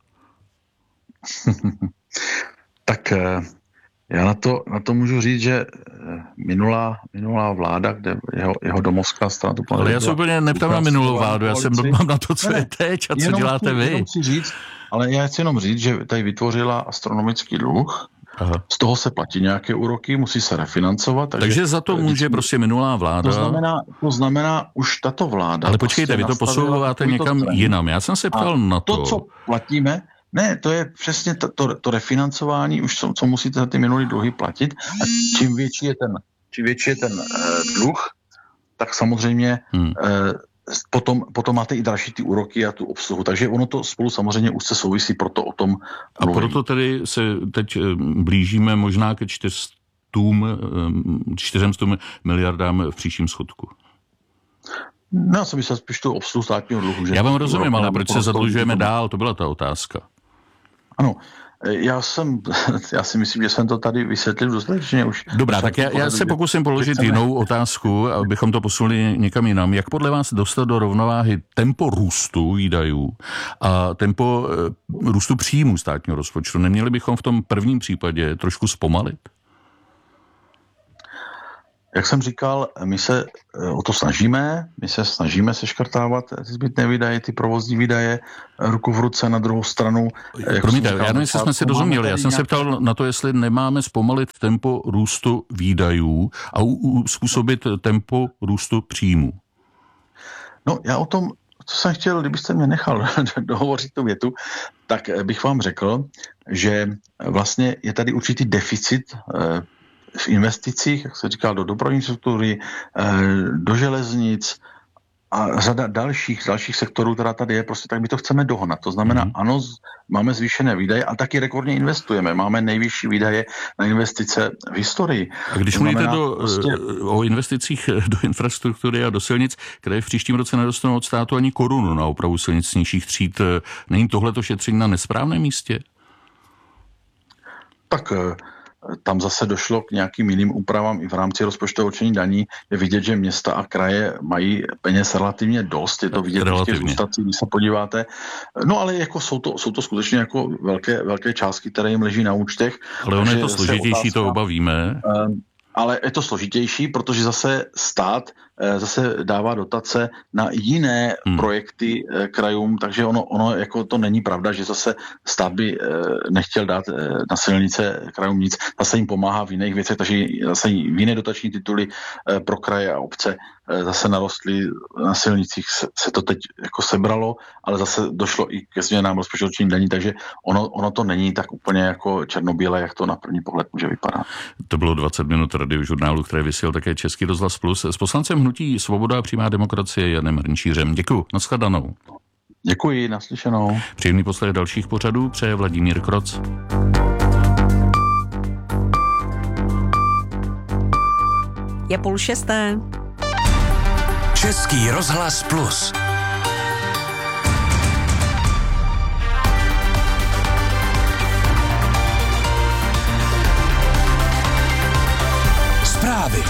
M: Tak já na to můžu říct, že minulá vláda, kde jeho domovská strana...
L: Ale já se úplně neptám na minulou vládu, já jsem mám na to, co je teď a co děláte vy.
M: Ale já chci jenom říct, že tady vytvořila astronomický dluh, z toho se platí nějaké úroky, musí se refinancovat.
L: Takže za to může prostě minulá vláda.
M: To znamená už tato vláda.
L: Ale počkejte, vy to posouváte někam jinam. Já jsem se ptal na to.
M: To, co platíme, ne, to je přesně to refinancování, už co musíte za ty minulý dluhy platit. A čím větší je ten dluh, tak samozřejmě Potom máte i další ty úroky a tu obsluhu, takže ono to spolu samozřejmě úzce souvisí, proto o tom
L: a mluvím. Proto tedy se teď blížíme možná ke 400 miliardám v příštím schodku.
M: No, já jsem myslel spíš tu obsluhu státního dluhu. Že
L: já vám rozumím, ale proč se zadlužujeme dál? To byla ta otázka.
M: Ano, já si myslím, že jsem to tady vysvětlil dostatečně už.
L: Dobrá, tak já se pokusím položit jinou otázku, abychom to posunuli někam jinam. Jak podle vás dostat do rovnováhy tempo růstu výdajů a tempo růstu příjmů státního rozpočtu? Neměli bychom v tom prvním případě trošku zpomalit?
M: Jak jsem říkal, my se o to snažíme, seškrtávat ty zbytné výdaje, ty provozní výdaje, ruku v ruce na druhou stranu.
L: Promiňte, já nevím, jestli jsme si rozuměli. Já jsem se ptal na to, jestli nemáme zpomalit tempo růstu výdajů a způsobit tempo růstu příjmů.
M: No, já o tom, co jsem chtěl, kdybyste mě nechal dohovořit tu větu, tak bych vám řekl, že vlastně je tady určitý deficit v investicích, jak se říká, do dopravní struktury, do železnic a řada dalších sektorů, která tady je, prostě tak my to chceme dohnat. To znamená, ano, máme zvýšené výdaje a taky rekordně investujeme. Máme nejvyšší výdaje na investice v historii.
L: A když mluvíte o investicích do infrastruktury a do silnic, které v příštím roce nedostanou od státu ani korunu na opravu silnic nižších tříd, není tohleto šetření na nesprávném místě?
M: Tak tam zase došlo k nějakým jiným úpravám i v rámci rozpočtového určení daní. Je vidět, že města a kraje mají peněz relativně dost. Je to vidět v těch zůstatcích, když se podíváte. No ale jako jsou to skutečně jako velké částky, které jim leží na účtech.
L: Ale ono je to složitější, to oba víme.
M: Ale je to složitější, protože zase stát zase dává dotace na jiné projekty krajům, takže ono jako to není pravda, že zase stát by nechtěl dát na silnice krajům nic, zase jim pomáhá v jiných věcech, takže zase v jiné dotační tituly pro kraje a obce zase narostly, na silnicích se to teď jako sebralo, ale zase došlo i ke změnám rozpočtových daní, takže ono to není tak úplně jako černobílé, jak to na první pohled může vypadat.
L: To bylo 20 minut Radiožurnálu, které vysílal také Český rozhlas Plus s poslancem hnutí Svoboda a přímá demokracie Janem Hrnčířem. Děkuji, nashledanou.
M: Děkuji, naslyšenou.
L: Příjemný poslech dalších pořadů přeje Vladimír Kroc.
E: Je 5:30.
F: Český rozhlas Plus. Zprávy.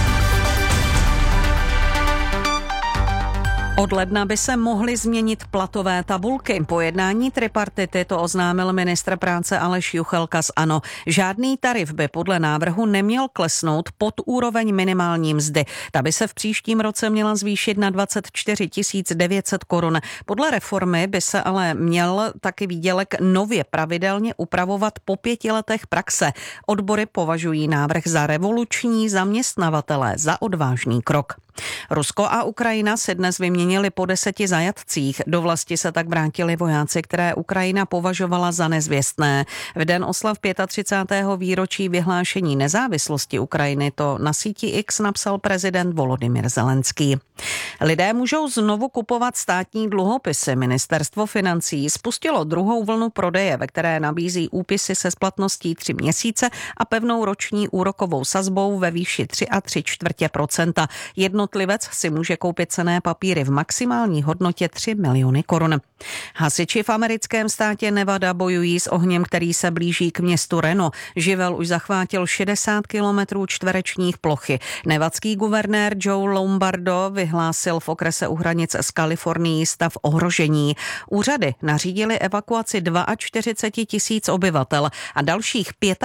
E: Od ledna by se mohly změnit platové tabulky. Po jednání tripartity to oznámil ministr práce Aleš Juchelka z ANO. Žádný tarif by podle návrhu neměl klesnout pod úroveň minimální mzdy. Ta by se v příštím roce měla zvýšit na 24 900 korun. Podle reformy by se ale měl taky výdělek nově pravidelně upravovat po 5 letech praxe. Odbory považují návrh za revoluční, zaměstnavatelé za odvážný krok. Rusko a Ukrajina se dnes vyměnili po 10 zajatcích. Do vlasti se tak vrátili vojáci, které Ukrajina považovala za nezvěstné. V den oslav 35. výročí vyhlášení nezávislosti Ukrajiny to na síti X napsal prezident Volodymyr Zelenský. Lidé můžou znovu kupovat státní dluhopisy. Ministerstvo financí spustilo druhou vlnu prodeje, ve které nabízí úpisy se splatností 3 měsíce a pevnou roční úrokovou sazbou ve výši 3,75%. Jednotlivec si může koupit cenné papíry v maximální hodnotě 3 miliony korun. Hasiči v americkém státě Nevada bojují s ohněm, který se blíží k městu Reno. Živel už zachvátil 60 kilometrů čtverečních plochy. Nevadský guvernér Joe Lombardo vyhlásil v okrese u hranic s Kalifornií stav ohrožení. Úřady nařídily evakuaci 42 000 obyvatel a dalších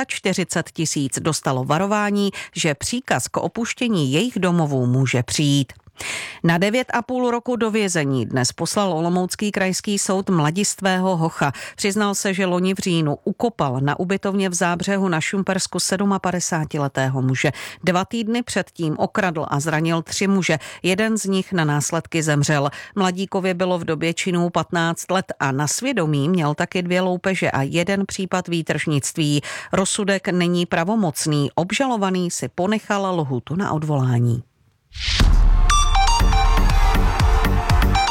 E: 45 000 dostalo varování, že příkaz k opuštění jejich domovů může přijít. Na 9,5 roku do vězení dnes poslal olomoucký krajský soud mladistvého hocha. Přiznal se, že loni v říjnu ukopal na ubytovně v Zábřehu na Šumpersku 57letého muže. 2 týdny předtím okradl a zranil 3 muže. Jeden z nich na následky zemřel. Mladíkovi bylo v době činů 15 let a na svědomí měl taky 2 loupeže a 1 případ výtržnictví. Rozsudek není pravomocný. Obžalovaný si ponechal lhůtu na odvolání.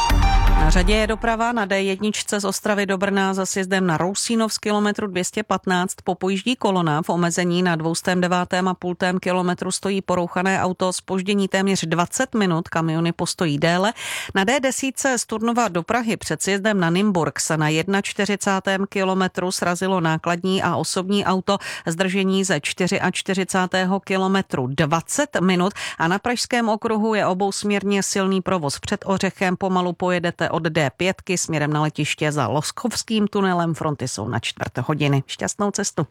E: řadě je doprava na D1 z Ostravy do Brna za sjezdem na Rousínov z kilometru 215. Popojíždí kolona v omezení na 209,5 kilometru stojí porouchané auto, zpoždění téměř 20 minut, kamiony postojí déle. Na D10 z Turnova do Prahy před sjezdem na Nymburk se na 41. kilometru srazilo nákladní a osobní auto, zdržení ze 44. kilometru 20 minut a na Pražském okruhu je obousměrně silný provoz před Ořechem, pomalu pojedete od D5 směrem na letiště za Loskovským tunelem, fronty jsou na 4 hodiny. Šťastnou cestu.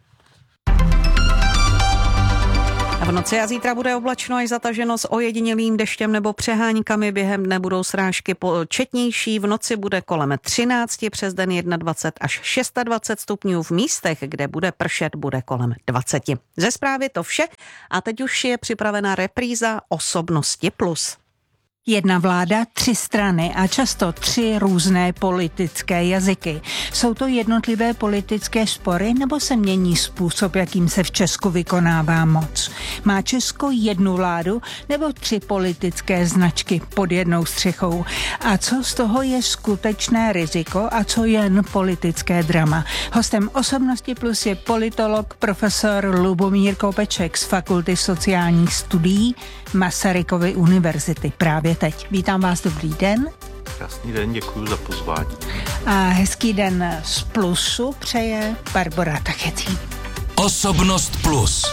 E: V noci a zítra bude oblačno až zataženo s ojedinělým deštěm nebo přeháňkami. Během dne budou srážky četnější. V noci bude kolem 13, přes den 21 až 26 stupňů. V místech, kde bude pršet, bude kolem 20. Ze zprávy to vše a teď už je připravena repríza Osobnosti plus.
N: Jedna vláda, 3 strany a často 3 různé politické jazyky. Jsou to jednotlivé politické spory nebo se mění způsob, jakým se v Česku vykonává moc? Má Česko jednu vládu nebo 3 politické značky pod jednou střechou? A co z toho je skutečné riziko a co jen politické drama? Hostem Osobnosti plus je politolog profesor Lubomír Kopeček z Fakulty sociálních studií Masarykovy univerzity právě teď. Vítám vás, dobrý den.
O: Krásný den, děkuji za pozvání.
N: A hezký den z Plusu přeje Barbora Tachecí.
F: Osobnost plus.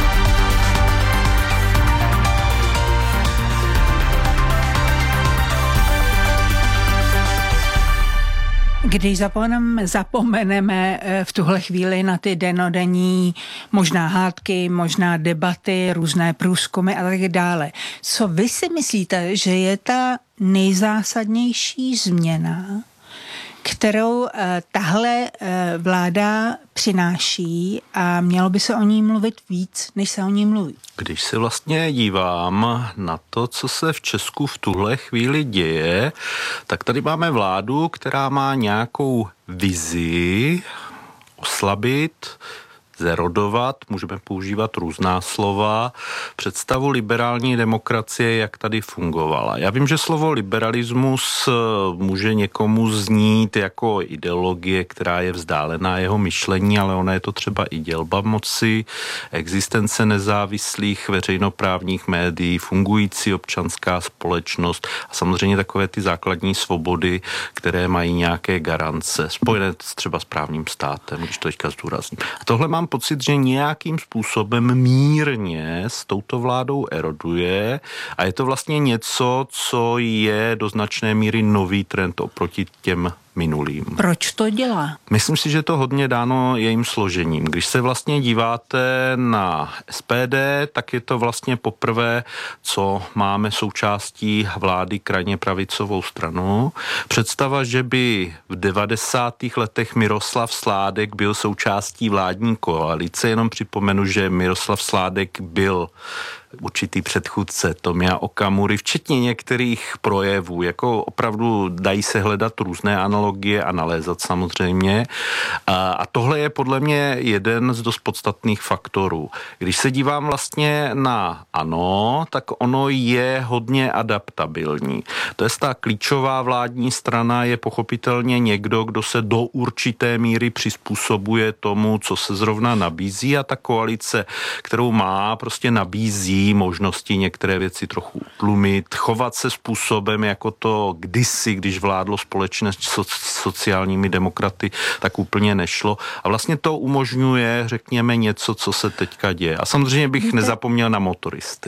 N: Když zapomeneme v tuhle chvíli na ty dennodenní možná hádky, možná debaty, různé průzkumy a tak dále. Co vy si myslíte, že je ta nejzásadnější změna, kterou tahle vláda přináší a mělo by se o ní mluvit víc, než se o ní mluví?
O: Když se vlastně dívám na to, co se v Česku v tuhle chvíli děje, tak tady máme vládu, která má nějakou vizi oslabit, zerodovat, můžeme používat různá slova, představu liberální demokracie, jak tady fungovala. Já vím, že slovo liberalismus může někomu znít jako ideologie, která je vzdálená jeho myšlení, ale ona je to třeba i dělba moci, existence nezávislých veřejnoprávních médií, fungující občanská společnost a samozřejmě takové ty základní svobody, které mají nějaké garance, spojené třeba s právním státem, když to teďka zdůrazním. A tohle mám pocit, že nějakým způsobem mírně s touto vládou eroduje a je to vlastně něco, co je do značné míry nový trend oproti těm minulým.
N: Proč to dělá?
O: Myslím si, že to hodně dáno jejím složením. Když se vlastně díváte na SPD, tak je to vlastně poprvé, co máme součástí vlády krajně pravicovou stranu. Představa, že by v 90. letech Miroslav Sládek byl součástí vládní koalice, jenom připomenu, že Miroslav Sládek byl určitý předchůdce Tomia Okamury, včetně některých projevů, jako opravdu dají se hledat různé analogie a nalézat samozřejmě. A tohle je podle mě jeden z dost podstatných faktorů. Když se dívám vlastně na ANO, tak ono je hodně adaptabilní. To je ta klíčová vládní strana, je pochopitelně někdo, kdo se do určité míry přizpůsobuje tomu, co se zrovna nabízí a ta koalice, kterou má, prostě nabízí možnosti některé věci trochu utlumit, chovat se způsobem, jako to kdysi, když vládlo společně s sociálními demokraty, tak úplně nešlo. A vlastně to umožňuje, řekněme, něco, co se teďka děje. A samozřejmě bych nezapomněl na motoristy.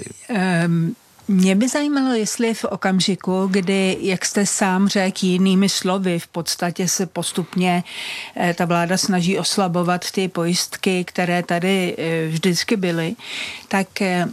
N: Mě by zajímalo, jestli v okamžiku, kdy, jak jste sám řekl jinými slovy, v podstatě se postupně ta vláda snaží oslabovat ty pojistky, které tady vždycky byly, tak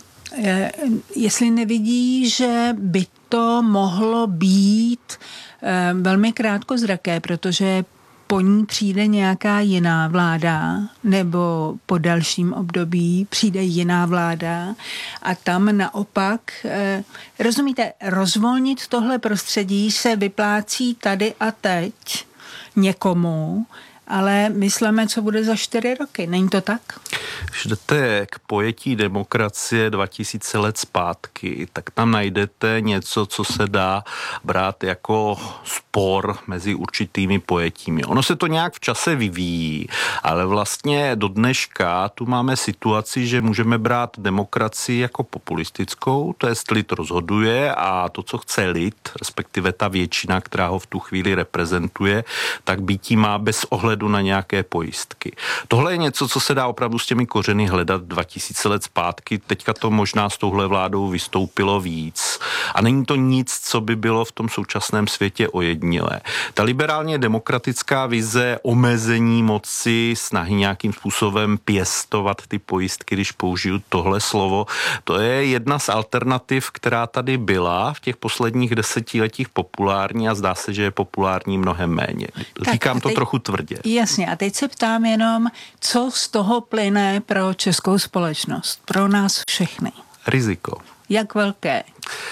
N: jestli nevidí, že by to mohlo být velmi krátkozraké, protože po ní přijde nějaká jiná vláda, nebo po dalším období přijde jiná vláda a tam naopak, rozumíte, rozvolnit tohle prostředí se vyplácí tady a teď někomu ale myslíme, co bude za 4 roky. Není to tak?
O: Když jdete k pojetí demokracie 2000 let zpátky, tak tam najdete něco, co se dá brát jako spor mezi určitými pojetími. Ono se to nějak v čase vyvíjí, ale vlastně do dneška tu máme situaci, že můžeme brát demokracii jako populistickou, to jest lid rozhoduje a to, co chce lid, respektive ta většina, která ho v tu chvíli reprezentuje, tak býtí má bez ohledu na nějaké pojistky. Tohle je něco, co se dá opravdu s těmi kořeny hledat 2000 let zpátky. Teďka to možná s touhle vládou vystoupilo víc. A není to nic, co by bylo v tom současném světě ojedinělé. Ta liberálně demokratická vize omezení moci, snahy nějakým způsobem pěstovat ty pojistky, když použiju tohle slovo, to je jedna z alternativ, která tady byla v těch posledních desetiletích populární a zdá se, že je populární mnohem méně. Říkám to trochu tvrdě.
N: Jasně, a teď se ptám jenom, co z toho plyne pro českou společnost, pro nás všechny.
O: Riziko.
N: Jak velké?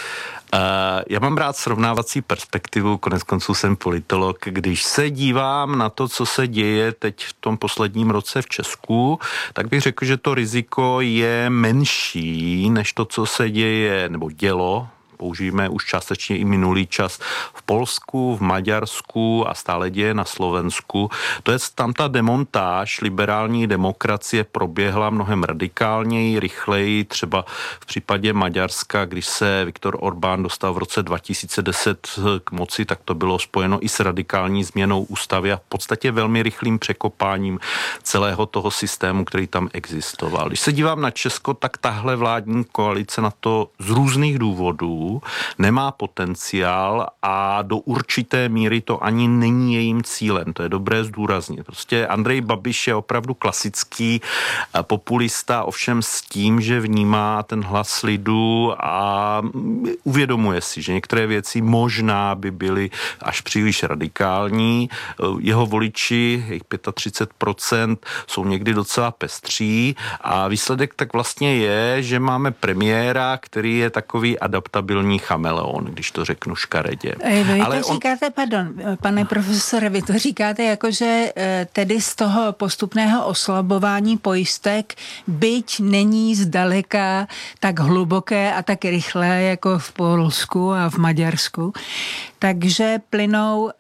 O: Já mám rád srovnávací perspektivu, koneckonců jsem politolog. Když se dívám na to, co se děje teď v tom posledním roce v Česku, tak bych řekl, že to riziko je menší než to, co se děje nebo dělo. Použijeme už částečně i minulý čas v Polsku, v Maďarsku a stále děje na Slovensku. To je tam ta demontáž liberální demokracie proběhla mnohem radikálněji, rychleji. Třeba v případě Maďarska, když se Viktor Orbán dostal v roce 2010 k moci, tak to bylo spojeno i s radikální změnou ústavy a v podstatě velmi rychlým překopáním celého toho systému, který tam existoval. Když se dívám na Česko, tak tahle vládní koalice na to z různých důvodů nemá potenciál a do určité míry to ani není jejím cílem. To je dobré zdůraznit. Prostě Andrej Babiš je opravdu klasický populista, ovšem s tím, že vnímá ten hlas lidu a uvědomuje si, že některé věci možná by byly až příliš radikální. Jeho voliči, jejich 35%, jsou někdy docela pestří a výsledek tak vlastně je, že máme premiéra, který je takový adaptabilní chameleon, když to řeknu škaredě.
N: Vy to říkáte, pardon, pane profesore, vy to říkáte jako, že tedy z toho postupného oslabování pojistek, byť není zdaleka tak hluboké a tak rychlé jako v Polsku a v Maďarsku, takže plynou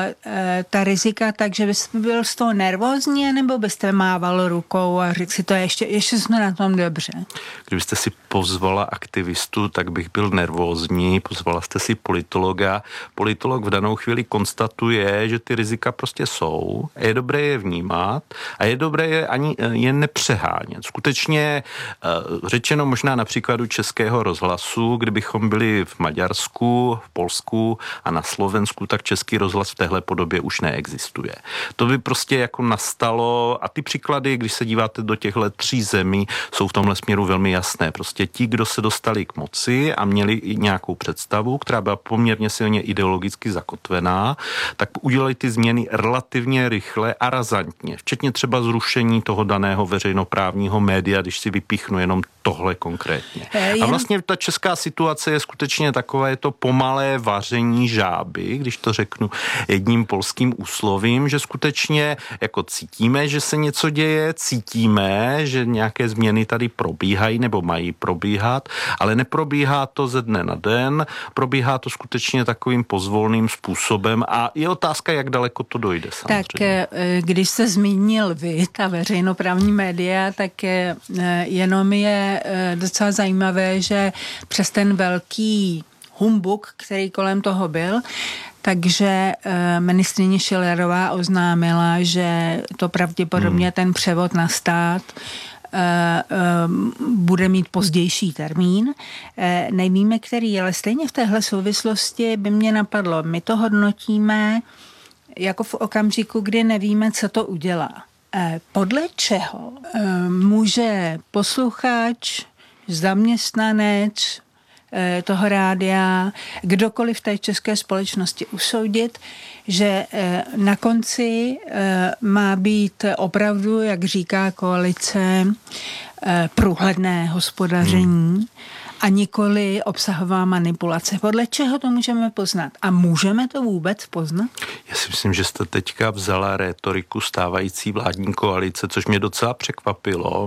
N: ta rizika tak, že byste byl z toho nervózní, nebo byste mával rukou a řekl si to ještě jsme na tom dobře.
O: Kdybyste si pozvala aktivistu, tak bych byl nervózní, pozvala jste si politologa. Politolog v danou chvíli konstatuje, že ty rizika prostě jsou, je dobré je vnímat a je dobré je ani jen nepřehánět. Skutečně řečeno možná na příkladu Českého rozhlasu, kdybychom byli v Maďarsku, v Polsku a na Slovensku, tak Český rozhlas v téhle podobě už neexistuje. To by prostě jako nastalo a ty příklady, když se díváte do těchto 3 zemí, jsou v tomhle směru velmi jasné. Prostě ti, kdo se dostali k moci a měli i nějakou představu, která byla poměrně silně ideologicky zakotvená, tak udělali ty změny relativně rychle a razantně. Včetně třeba zrušení toho daného veřejnoprávního média, když si vypíchnu jenom tohle konkrétně. A vlastně ta česká situace je skutečně takové, je to pomalé vaření žáby, když to řeknu jedním polským úslovím, že skutečně jako cítíme, že se něco děje, cítíme, že nějaké změny tady probíhají nebo mají probíhat, ale neprobíhá to ze dne na den, probíhá to skutečně takovým pozvolným způsobem a je otázka, jak daleko to dojde samozřejmě.
N: Tak když se zmínil vy, ta veřejnoprávní média, tak jenom je docela zajímavé, že přes ten velký humbuk, který kolem toho byl, takže ministryně Schillerová oznámila, že to pravděpodobně ten převod na stát bude mít pozdější termín. Nevíme, který, ale stejně v téhle souvislosti by mě napadlo, my to hodnotíme jako v okamžiku, kdy nevíme, co to udělá. Podle čeho může posluchač, zaměstnanec toho rádia, kdokoliv v té české společnosti usoudit, že na konci má být opravdu, jak říká koalice, průhledné hospodaření a nikoli obsahová manipulace. Podle čeho to můžeme poznat? A můžeme to vůbec poznat?
O: Já si myslím, že jste teďka vzala rétoriku stávající vládní koalice, což mě docela překvapilo.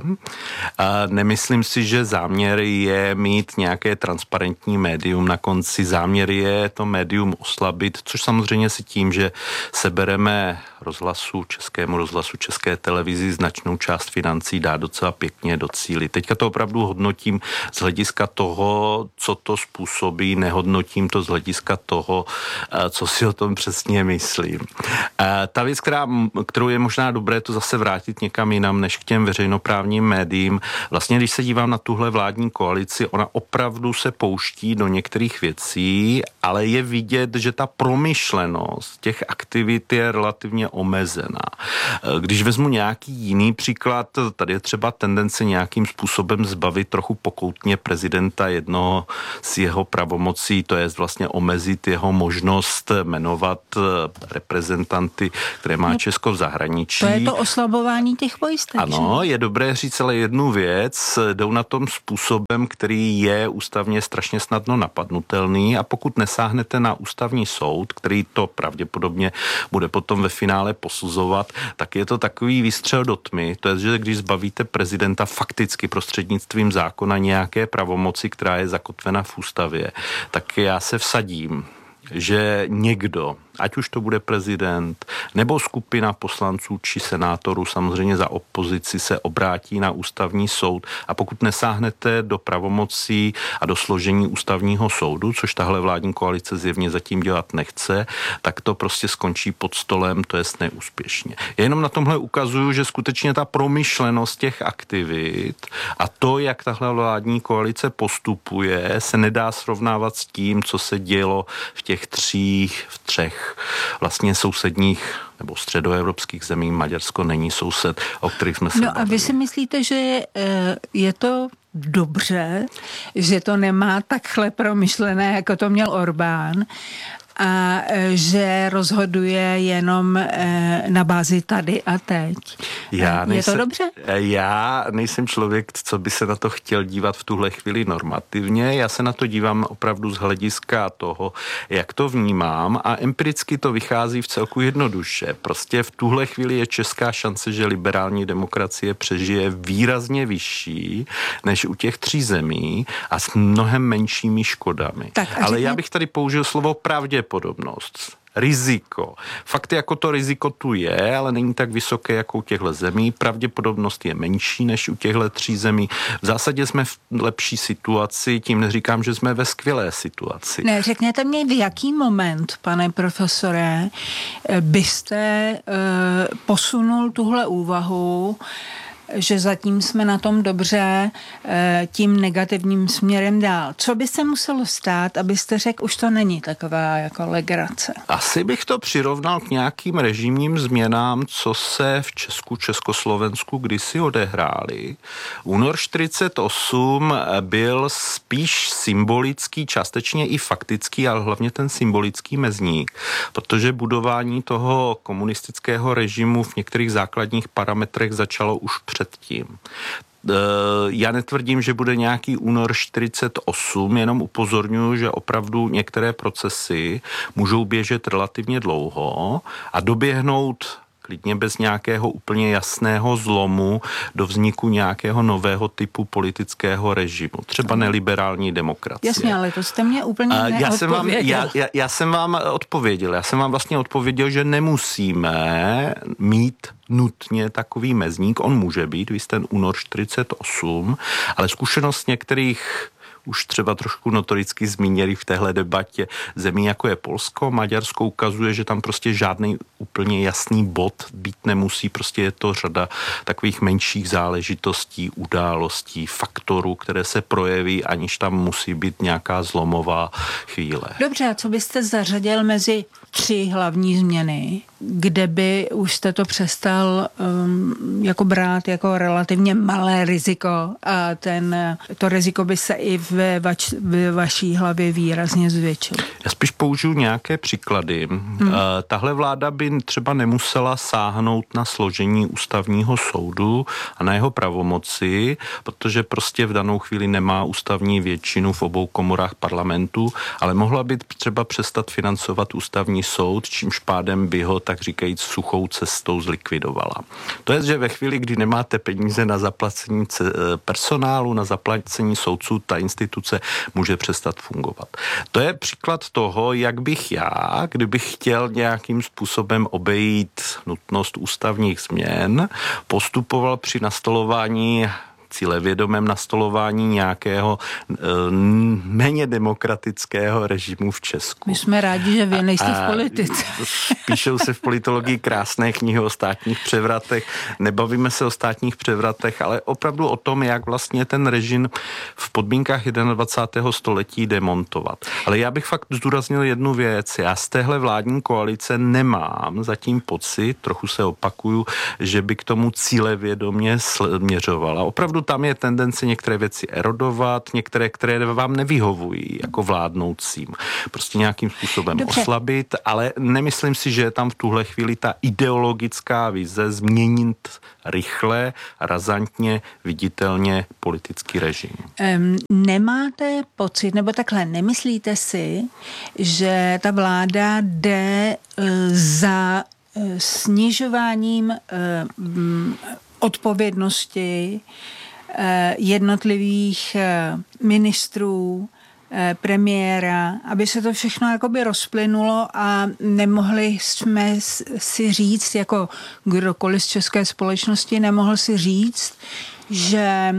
O: A nemyslím si, že záměr je mít nějaké transparentní médium na konci. Záměr je to médium oslabit, což samozřejmě si tím, že sebereme Českému rozhlasu, České televizi značnou část financí, dá docela pěkně docílit. Teďka to opravdu hodnotím z hlediska toho, co to způsobí, nehodnotím to z hlediska toho, co si o tom přesně myslím. Ta věc, kterou je možná dobré to zase vrátit někam jinam, než k těm veřejnoprávním médiím. Vlastně, když se dívám na tuhle vládní koalici, ona opravdu se pouští do některých věcí, ale je vidět, že ta promyšlenost těch aktivit je relativně omezená. Když vezmu nějaký jiný příklad, tady je třeba tendence nějakým způsobem zbavit trochu pokoutně prezidenta jednoho z jeho pravomocí, to je vlastně omezit jeho možnost jmenovat reprezentanty, které má Česko v zahraničí.
N: To je to oslabování těch pojistek.
O: Ano, je dobré říct ale jednu věc, jdou na tom způsobem, který je ústavně strašně snadno napadnutelný, a pokud nesáhnete na ústavní soud, který to pravděpodobně bude potom ve finále posuzovat, tak je to takový výstřel do tmy. To je, že když zbavíte prezidenta fakticky prostřednictvím zákona nějaké pravomoci, která je zakotvena v ústavě, tak já se vsadím, že někdo, ať už to bude prezident, nebo skupina poslanců či senátorů, samozřejmě za opozici, se obrátí na ústavní soud, a pokud nesáhnete do pravomocí a do složení ústavního soudu, což tahle vládní koalice zjevně zatím dělat nechce, tak to prostě skončí pod stolem, to jest neúspěšně. Já jenom na tomhle ukazuju, že skutečně ta promyšlenost těch aktivit a to, jak tahle vládní koalice postupuje, se nedá srovnávat s tím, co se dělo v těch třech vlastně sousedních nebo středoevropských zemí. Maďarsko není soused, o kterých jsme se bavili.
N: A vy si myslíte, že je to dobře, že to nemá takhle promyšlené, jako to měl Orbán, a že rozhoduje jenom na bázi tady a teď. Je to dobře?
O: Já nejsem člověk, co by se na to chtěl dívat v tuhle chvíli normativně. Já se na to dívám opravdu z hlediska toho, jak to vnímám, a empiricky to vychází v celku jednoduše. Prostě v tuhle chvíli je česká šance, že liberální demokracie přežije, výrazně vyšší než u těch 3 zemí a s mnohem menšími škodami. Ale já bych tady použil slovo pravděpodobnost. Riziko. Fakt jako to riziko tu je, ale není tak vysoké jako u těchto zemí. Pravděpodobnost je menší než u těchto 3 zemí. V zásadě jsme v lepší situaci, tím neříkám, že jsme ve skvělé situaci.
N: Ne, řekněte mi, v jaký moment, pane profesore, byste posunul tuhle úvahu, že zatím jsme na tom dobře, tím negativním směrem dál. Co by se muselo stát, abyste řekl, už to není taková jako legrace?
O: Asi bych to přirovnal k nějakým režimním změnám, co se v Československu kdysi odehrály. Únor 48 byl spíš symbolický, částečně i faktický, ale hlavně ten symbolický mezník, protože budování toho komunistického režimu v některých základních parametrech začalo už předtím. Já netvrdím, že bude nějaký únor 48, jenom upozorňuji, že opravdu některé procesy můžou běžet relativně dlouho a doběhnout klidně bez nějakého úplně jasného zlomu do vzniku nějakého nového typu politického režimu. Třeba neliberální demokracie.
N: Jasně, ale to jste mě úplně neodpověděl.
O: Já jsem vám odpověděl. Já jsem vám vlastně odpověděl, že nemusíme mít nutně takový mezník. On může být, víc ten únor 48, ale zkušenost některých už třeba trošku notoricky zmíněli v téhle debatě zemí, jako je Polsko, Maďarsko, ukazuje, že tam prostě žádný úplně jasný bod být nemusí, prostě je to řada takových menších záležitostí, událostí, faktorů, které se projeví, aniž tam musí být nějaká zlomová chvíle.
N: Dobře, a co byste zařadil mezi 3 hlavní změny, kde by už jste to přestal jako brát jako relativně malé riziko a to riziko by se i v ve vaší hlavě výrazně zvětšil.
O: Já spíš použiju nějaké příklady. Tahle vláda by třeba nemusela sáhnout na složení ústavního soudu a na jeho pravomoci, protože prostě v danou chvíli nemá ústavní většinu v obou komorách parlamentu, ale mohla by třeba přestat financovat ústavní soud, čímž pádem by ho, tak říkajíc, suchou cestou zlikvidovala. To je, že ve chvíli, kdy nemáte peníze na zaplacení personálu, na zaplacení soudců, ta instituce může přestat fungovat. To je příklad toho, jak bych já, kdybych chtěl nějakým způsobem obejít nutnost ústavních změn, postupoval při nastolování cílevědomém nastolování nějakého méně demokratického režimu v Česku.
N: My jsme rádi, že vy nejste v politice.
O: Píšou se v politologii krásné knihy o státních převratech. Nebavíme se o státních převratech, ale opravdu o tom, jak vlastně ten režim v podmínkách 21. století demontovat. Ale já bych fakt zdůraznil jednu věc. Já z téhle vládní koalice nemám zatím pocit, trochu se opakuju, že by k tomu cílevědomě směřovala. Opravdu tam je tendence některé věci erodovat, některé, které vám nevyhovují jako vládnoucím. Prostě nějakým způsobem oslabit, ale nemyslím si, že je tam v tuhle chvíli ta ideologická vize změnit rychle, razantně, viditelně politický režim.
N: Nemáte pocit, nebo takhle, nemyslíte si, že ta vláda jde za snižováním odpovědnosti jednotlivých ministrů, premiéra, aby se to všechno jakoby rozplynulo a nemohli jsme si říct, jako kdokoliv z české společnosti nemohl si říct, že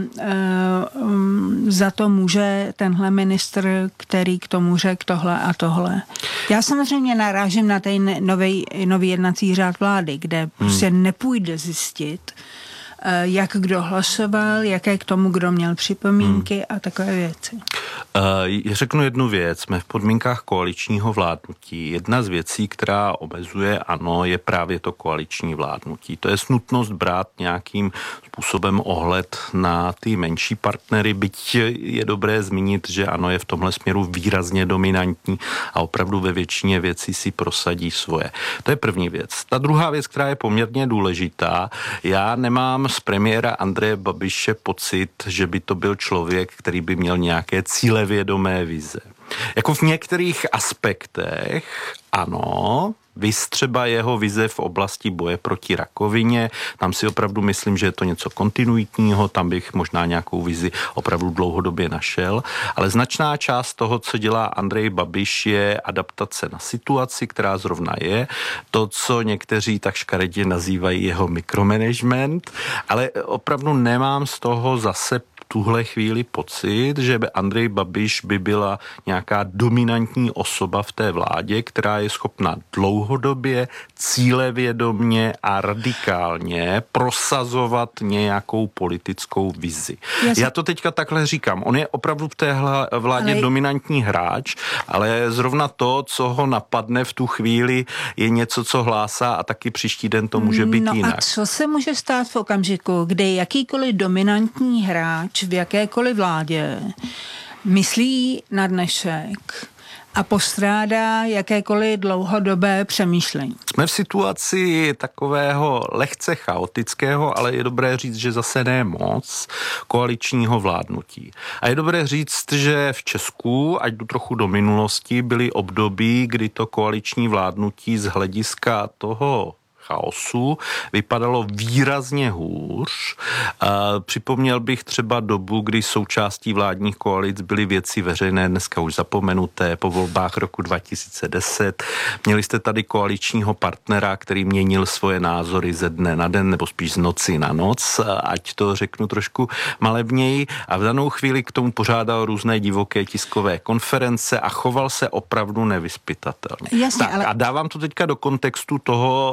N: za to může tenhle ministr, který k tomu řekl tohle a tohle. Já samozřejmě narážím na ten nový jednací řád vlády, kde prostě nepůjde zjistit, jak kdo hlasoval, jaké k tomu kdo měl připomínky a takové věci.
O: Řeknu jednu věc. Jsme v podmínkách koaličního vládnutí. Jedna z věcí, která omezuje ANO, je právě to koaliční vládnutí. To je nutnost brát nějakým způsobem ohled na ty menší partnery, byť je dobré zmínit, že ANO je v tomhle směru výrazně dominantní a opravdu ve většině věcí si prosadí svoje. To je první věc. Ta druhá věc, která je poměrně důležitá, já nemám z premiéra Andreje Babiše pocit, že by to byl člověk, který by měl nějaké cílevědomé vize. Jako v některých aspektech ano, viz třeba jeho vize v oblasti boje proti rakovině, tam si opravdu myslím, že je to něco kontinuitního, tam bych možná nějakou vizi opravdu dlouhodobě našel, ale značná část toho, co dělá Andrej Babiš, je adaptace na situaci, která zrovna je, to, co někteří tak škaredě nazývají jeho mikromanagement, ale opravdu nemám z toho zase tuhle chvíli pocit, že by Andrej Babiš by byla nějaká dominantní osoba v té vládě, která je schopna dlouhodobě, cílevědomně a radikálně prosazovat nějakou politickou vizi. Já to teďka takhle říkám. On je opravdu v té vládě dominantní hráč, ale zrovna to, co ho napadne v tu chvíli, je něco, co hlásá a taky příští den to může být jinak.
N: A co se může stát v okamžiku, kdy jakýkoliv dominantní hráč v jakékoliv vládě myslí na dnešek a postrádá jakékoliv dlouhodobé přemýšlení?
O: Jsme v situaci takového lehce chaotického, ale je dobré říct, že zase ne moc, koaličního vládnutí. A je dobré říct, že v Česku, ať jdu trochu do minulosti, byly období, kdy to koaliční vládnutí z hlediska toho chaosu vypadalo výrazně hůř. Připomněl bych třeba dobu, kdy součástí vládních koalic byly věci veřejné, dneska už zapomenuté, po volbách roku 2010. Měli jste tady koaličního partnera, který měnil svoje názory ze dne na den, nebo spíš z noci na noc, ať to řeknu trošku malebněji. A v danou chvíli k tomu pořádal různé divoké tiskové konference a choval se opravdu nevyzpytatelně.
N: Jasně,
O: tak, ale... A dávám to teďka do kontextu toho, v jaké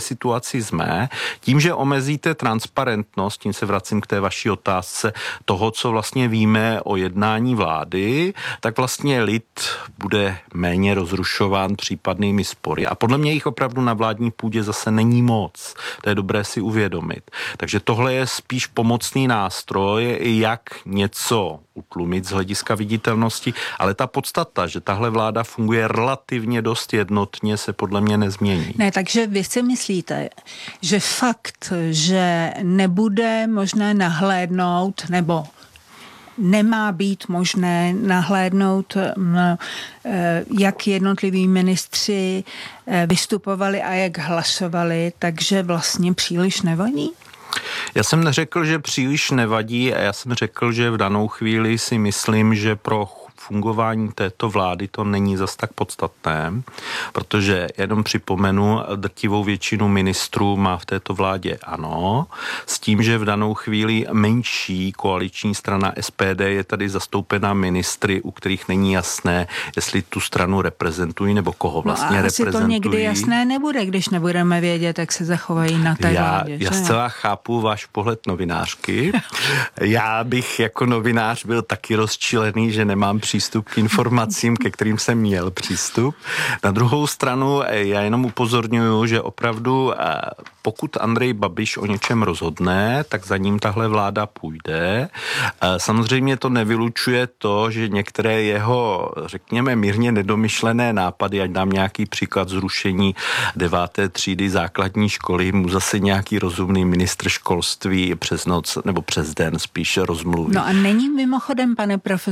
O: situaci jsme. Tím, že omezíte transparentnost, tím se vracím k té vaší otázce, toho, co vlastně víme o jednání vlády, tak vlastně lid bude méně rozrušován případnými spory. A podle mě jich opravdu na vládní půdě zase není moc. To je dobré si uvědomit. Takže tohle je spíš pomocný nástroj, jak něco utlumit z hlediska viditelnosti, ale ta podstata, že tahle vláda funguje relativně dost jednotně, se podle mě nezmění.
N: Ne, takže vy si myslíte, že fakt, že nebude možné nahlédnout, nebo nemá být možné nahlédnout, jak jednotliví ministři vystupovali a jak hlasovali, takže vlastně příliš nevadí?
O: Já jsem neřekl, že příliš nevadí a já jsem řekl, že v danou chvíli si myslím, že pro fungování této vlády to není zas tak podstatné, protože jenom připomenu, drtivou většinu ministrů má v této vládě ANO, s tím, že v danou chvíli menší koaliční strana SPD je tady zastoupená ministry, u kterých není jasné, jestli tu stranu reprezentují nebo koho vlastně reprezentují.
N: Asi to někdy jasné nebude, když nebudeme vědět, jak se zachovají na té vládě.
O: Já zcela chápu váš pohled novinářky. Já bych jako novinář byl taky rozčilený, že nemám přístup k informacím, ke kterým jsem měl přístup. Na druhou stranu já jenom upozorňuji, že opravdu pokud Andrej Babiš o něčem rozhodne, tak za ním tahle vláda půjde. Samozřejmě to nevylučuje to, že některé jeho, řekněme, mírně nedomyšlené nápady, ať dám nějaký příklad zrušení 9. třídy základní školy, mu zase nějaký rozumný ministr školství přes noc nebo přes den spíš rozmluví.
N: No a není mimochodem, pane profesor,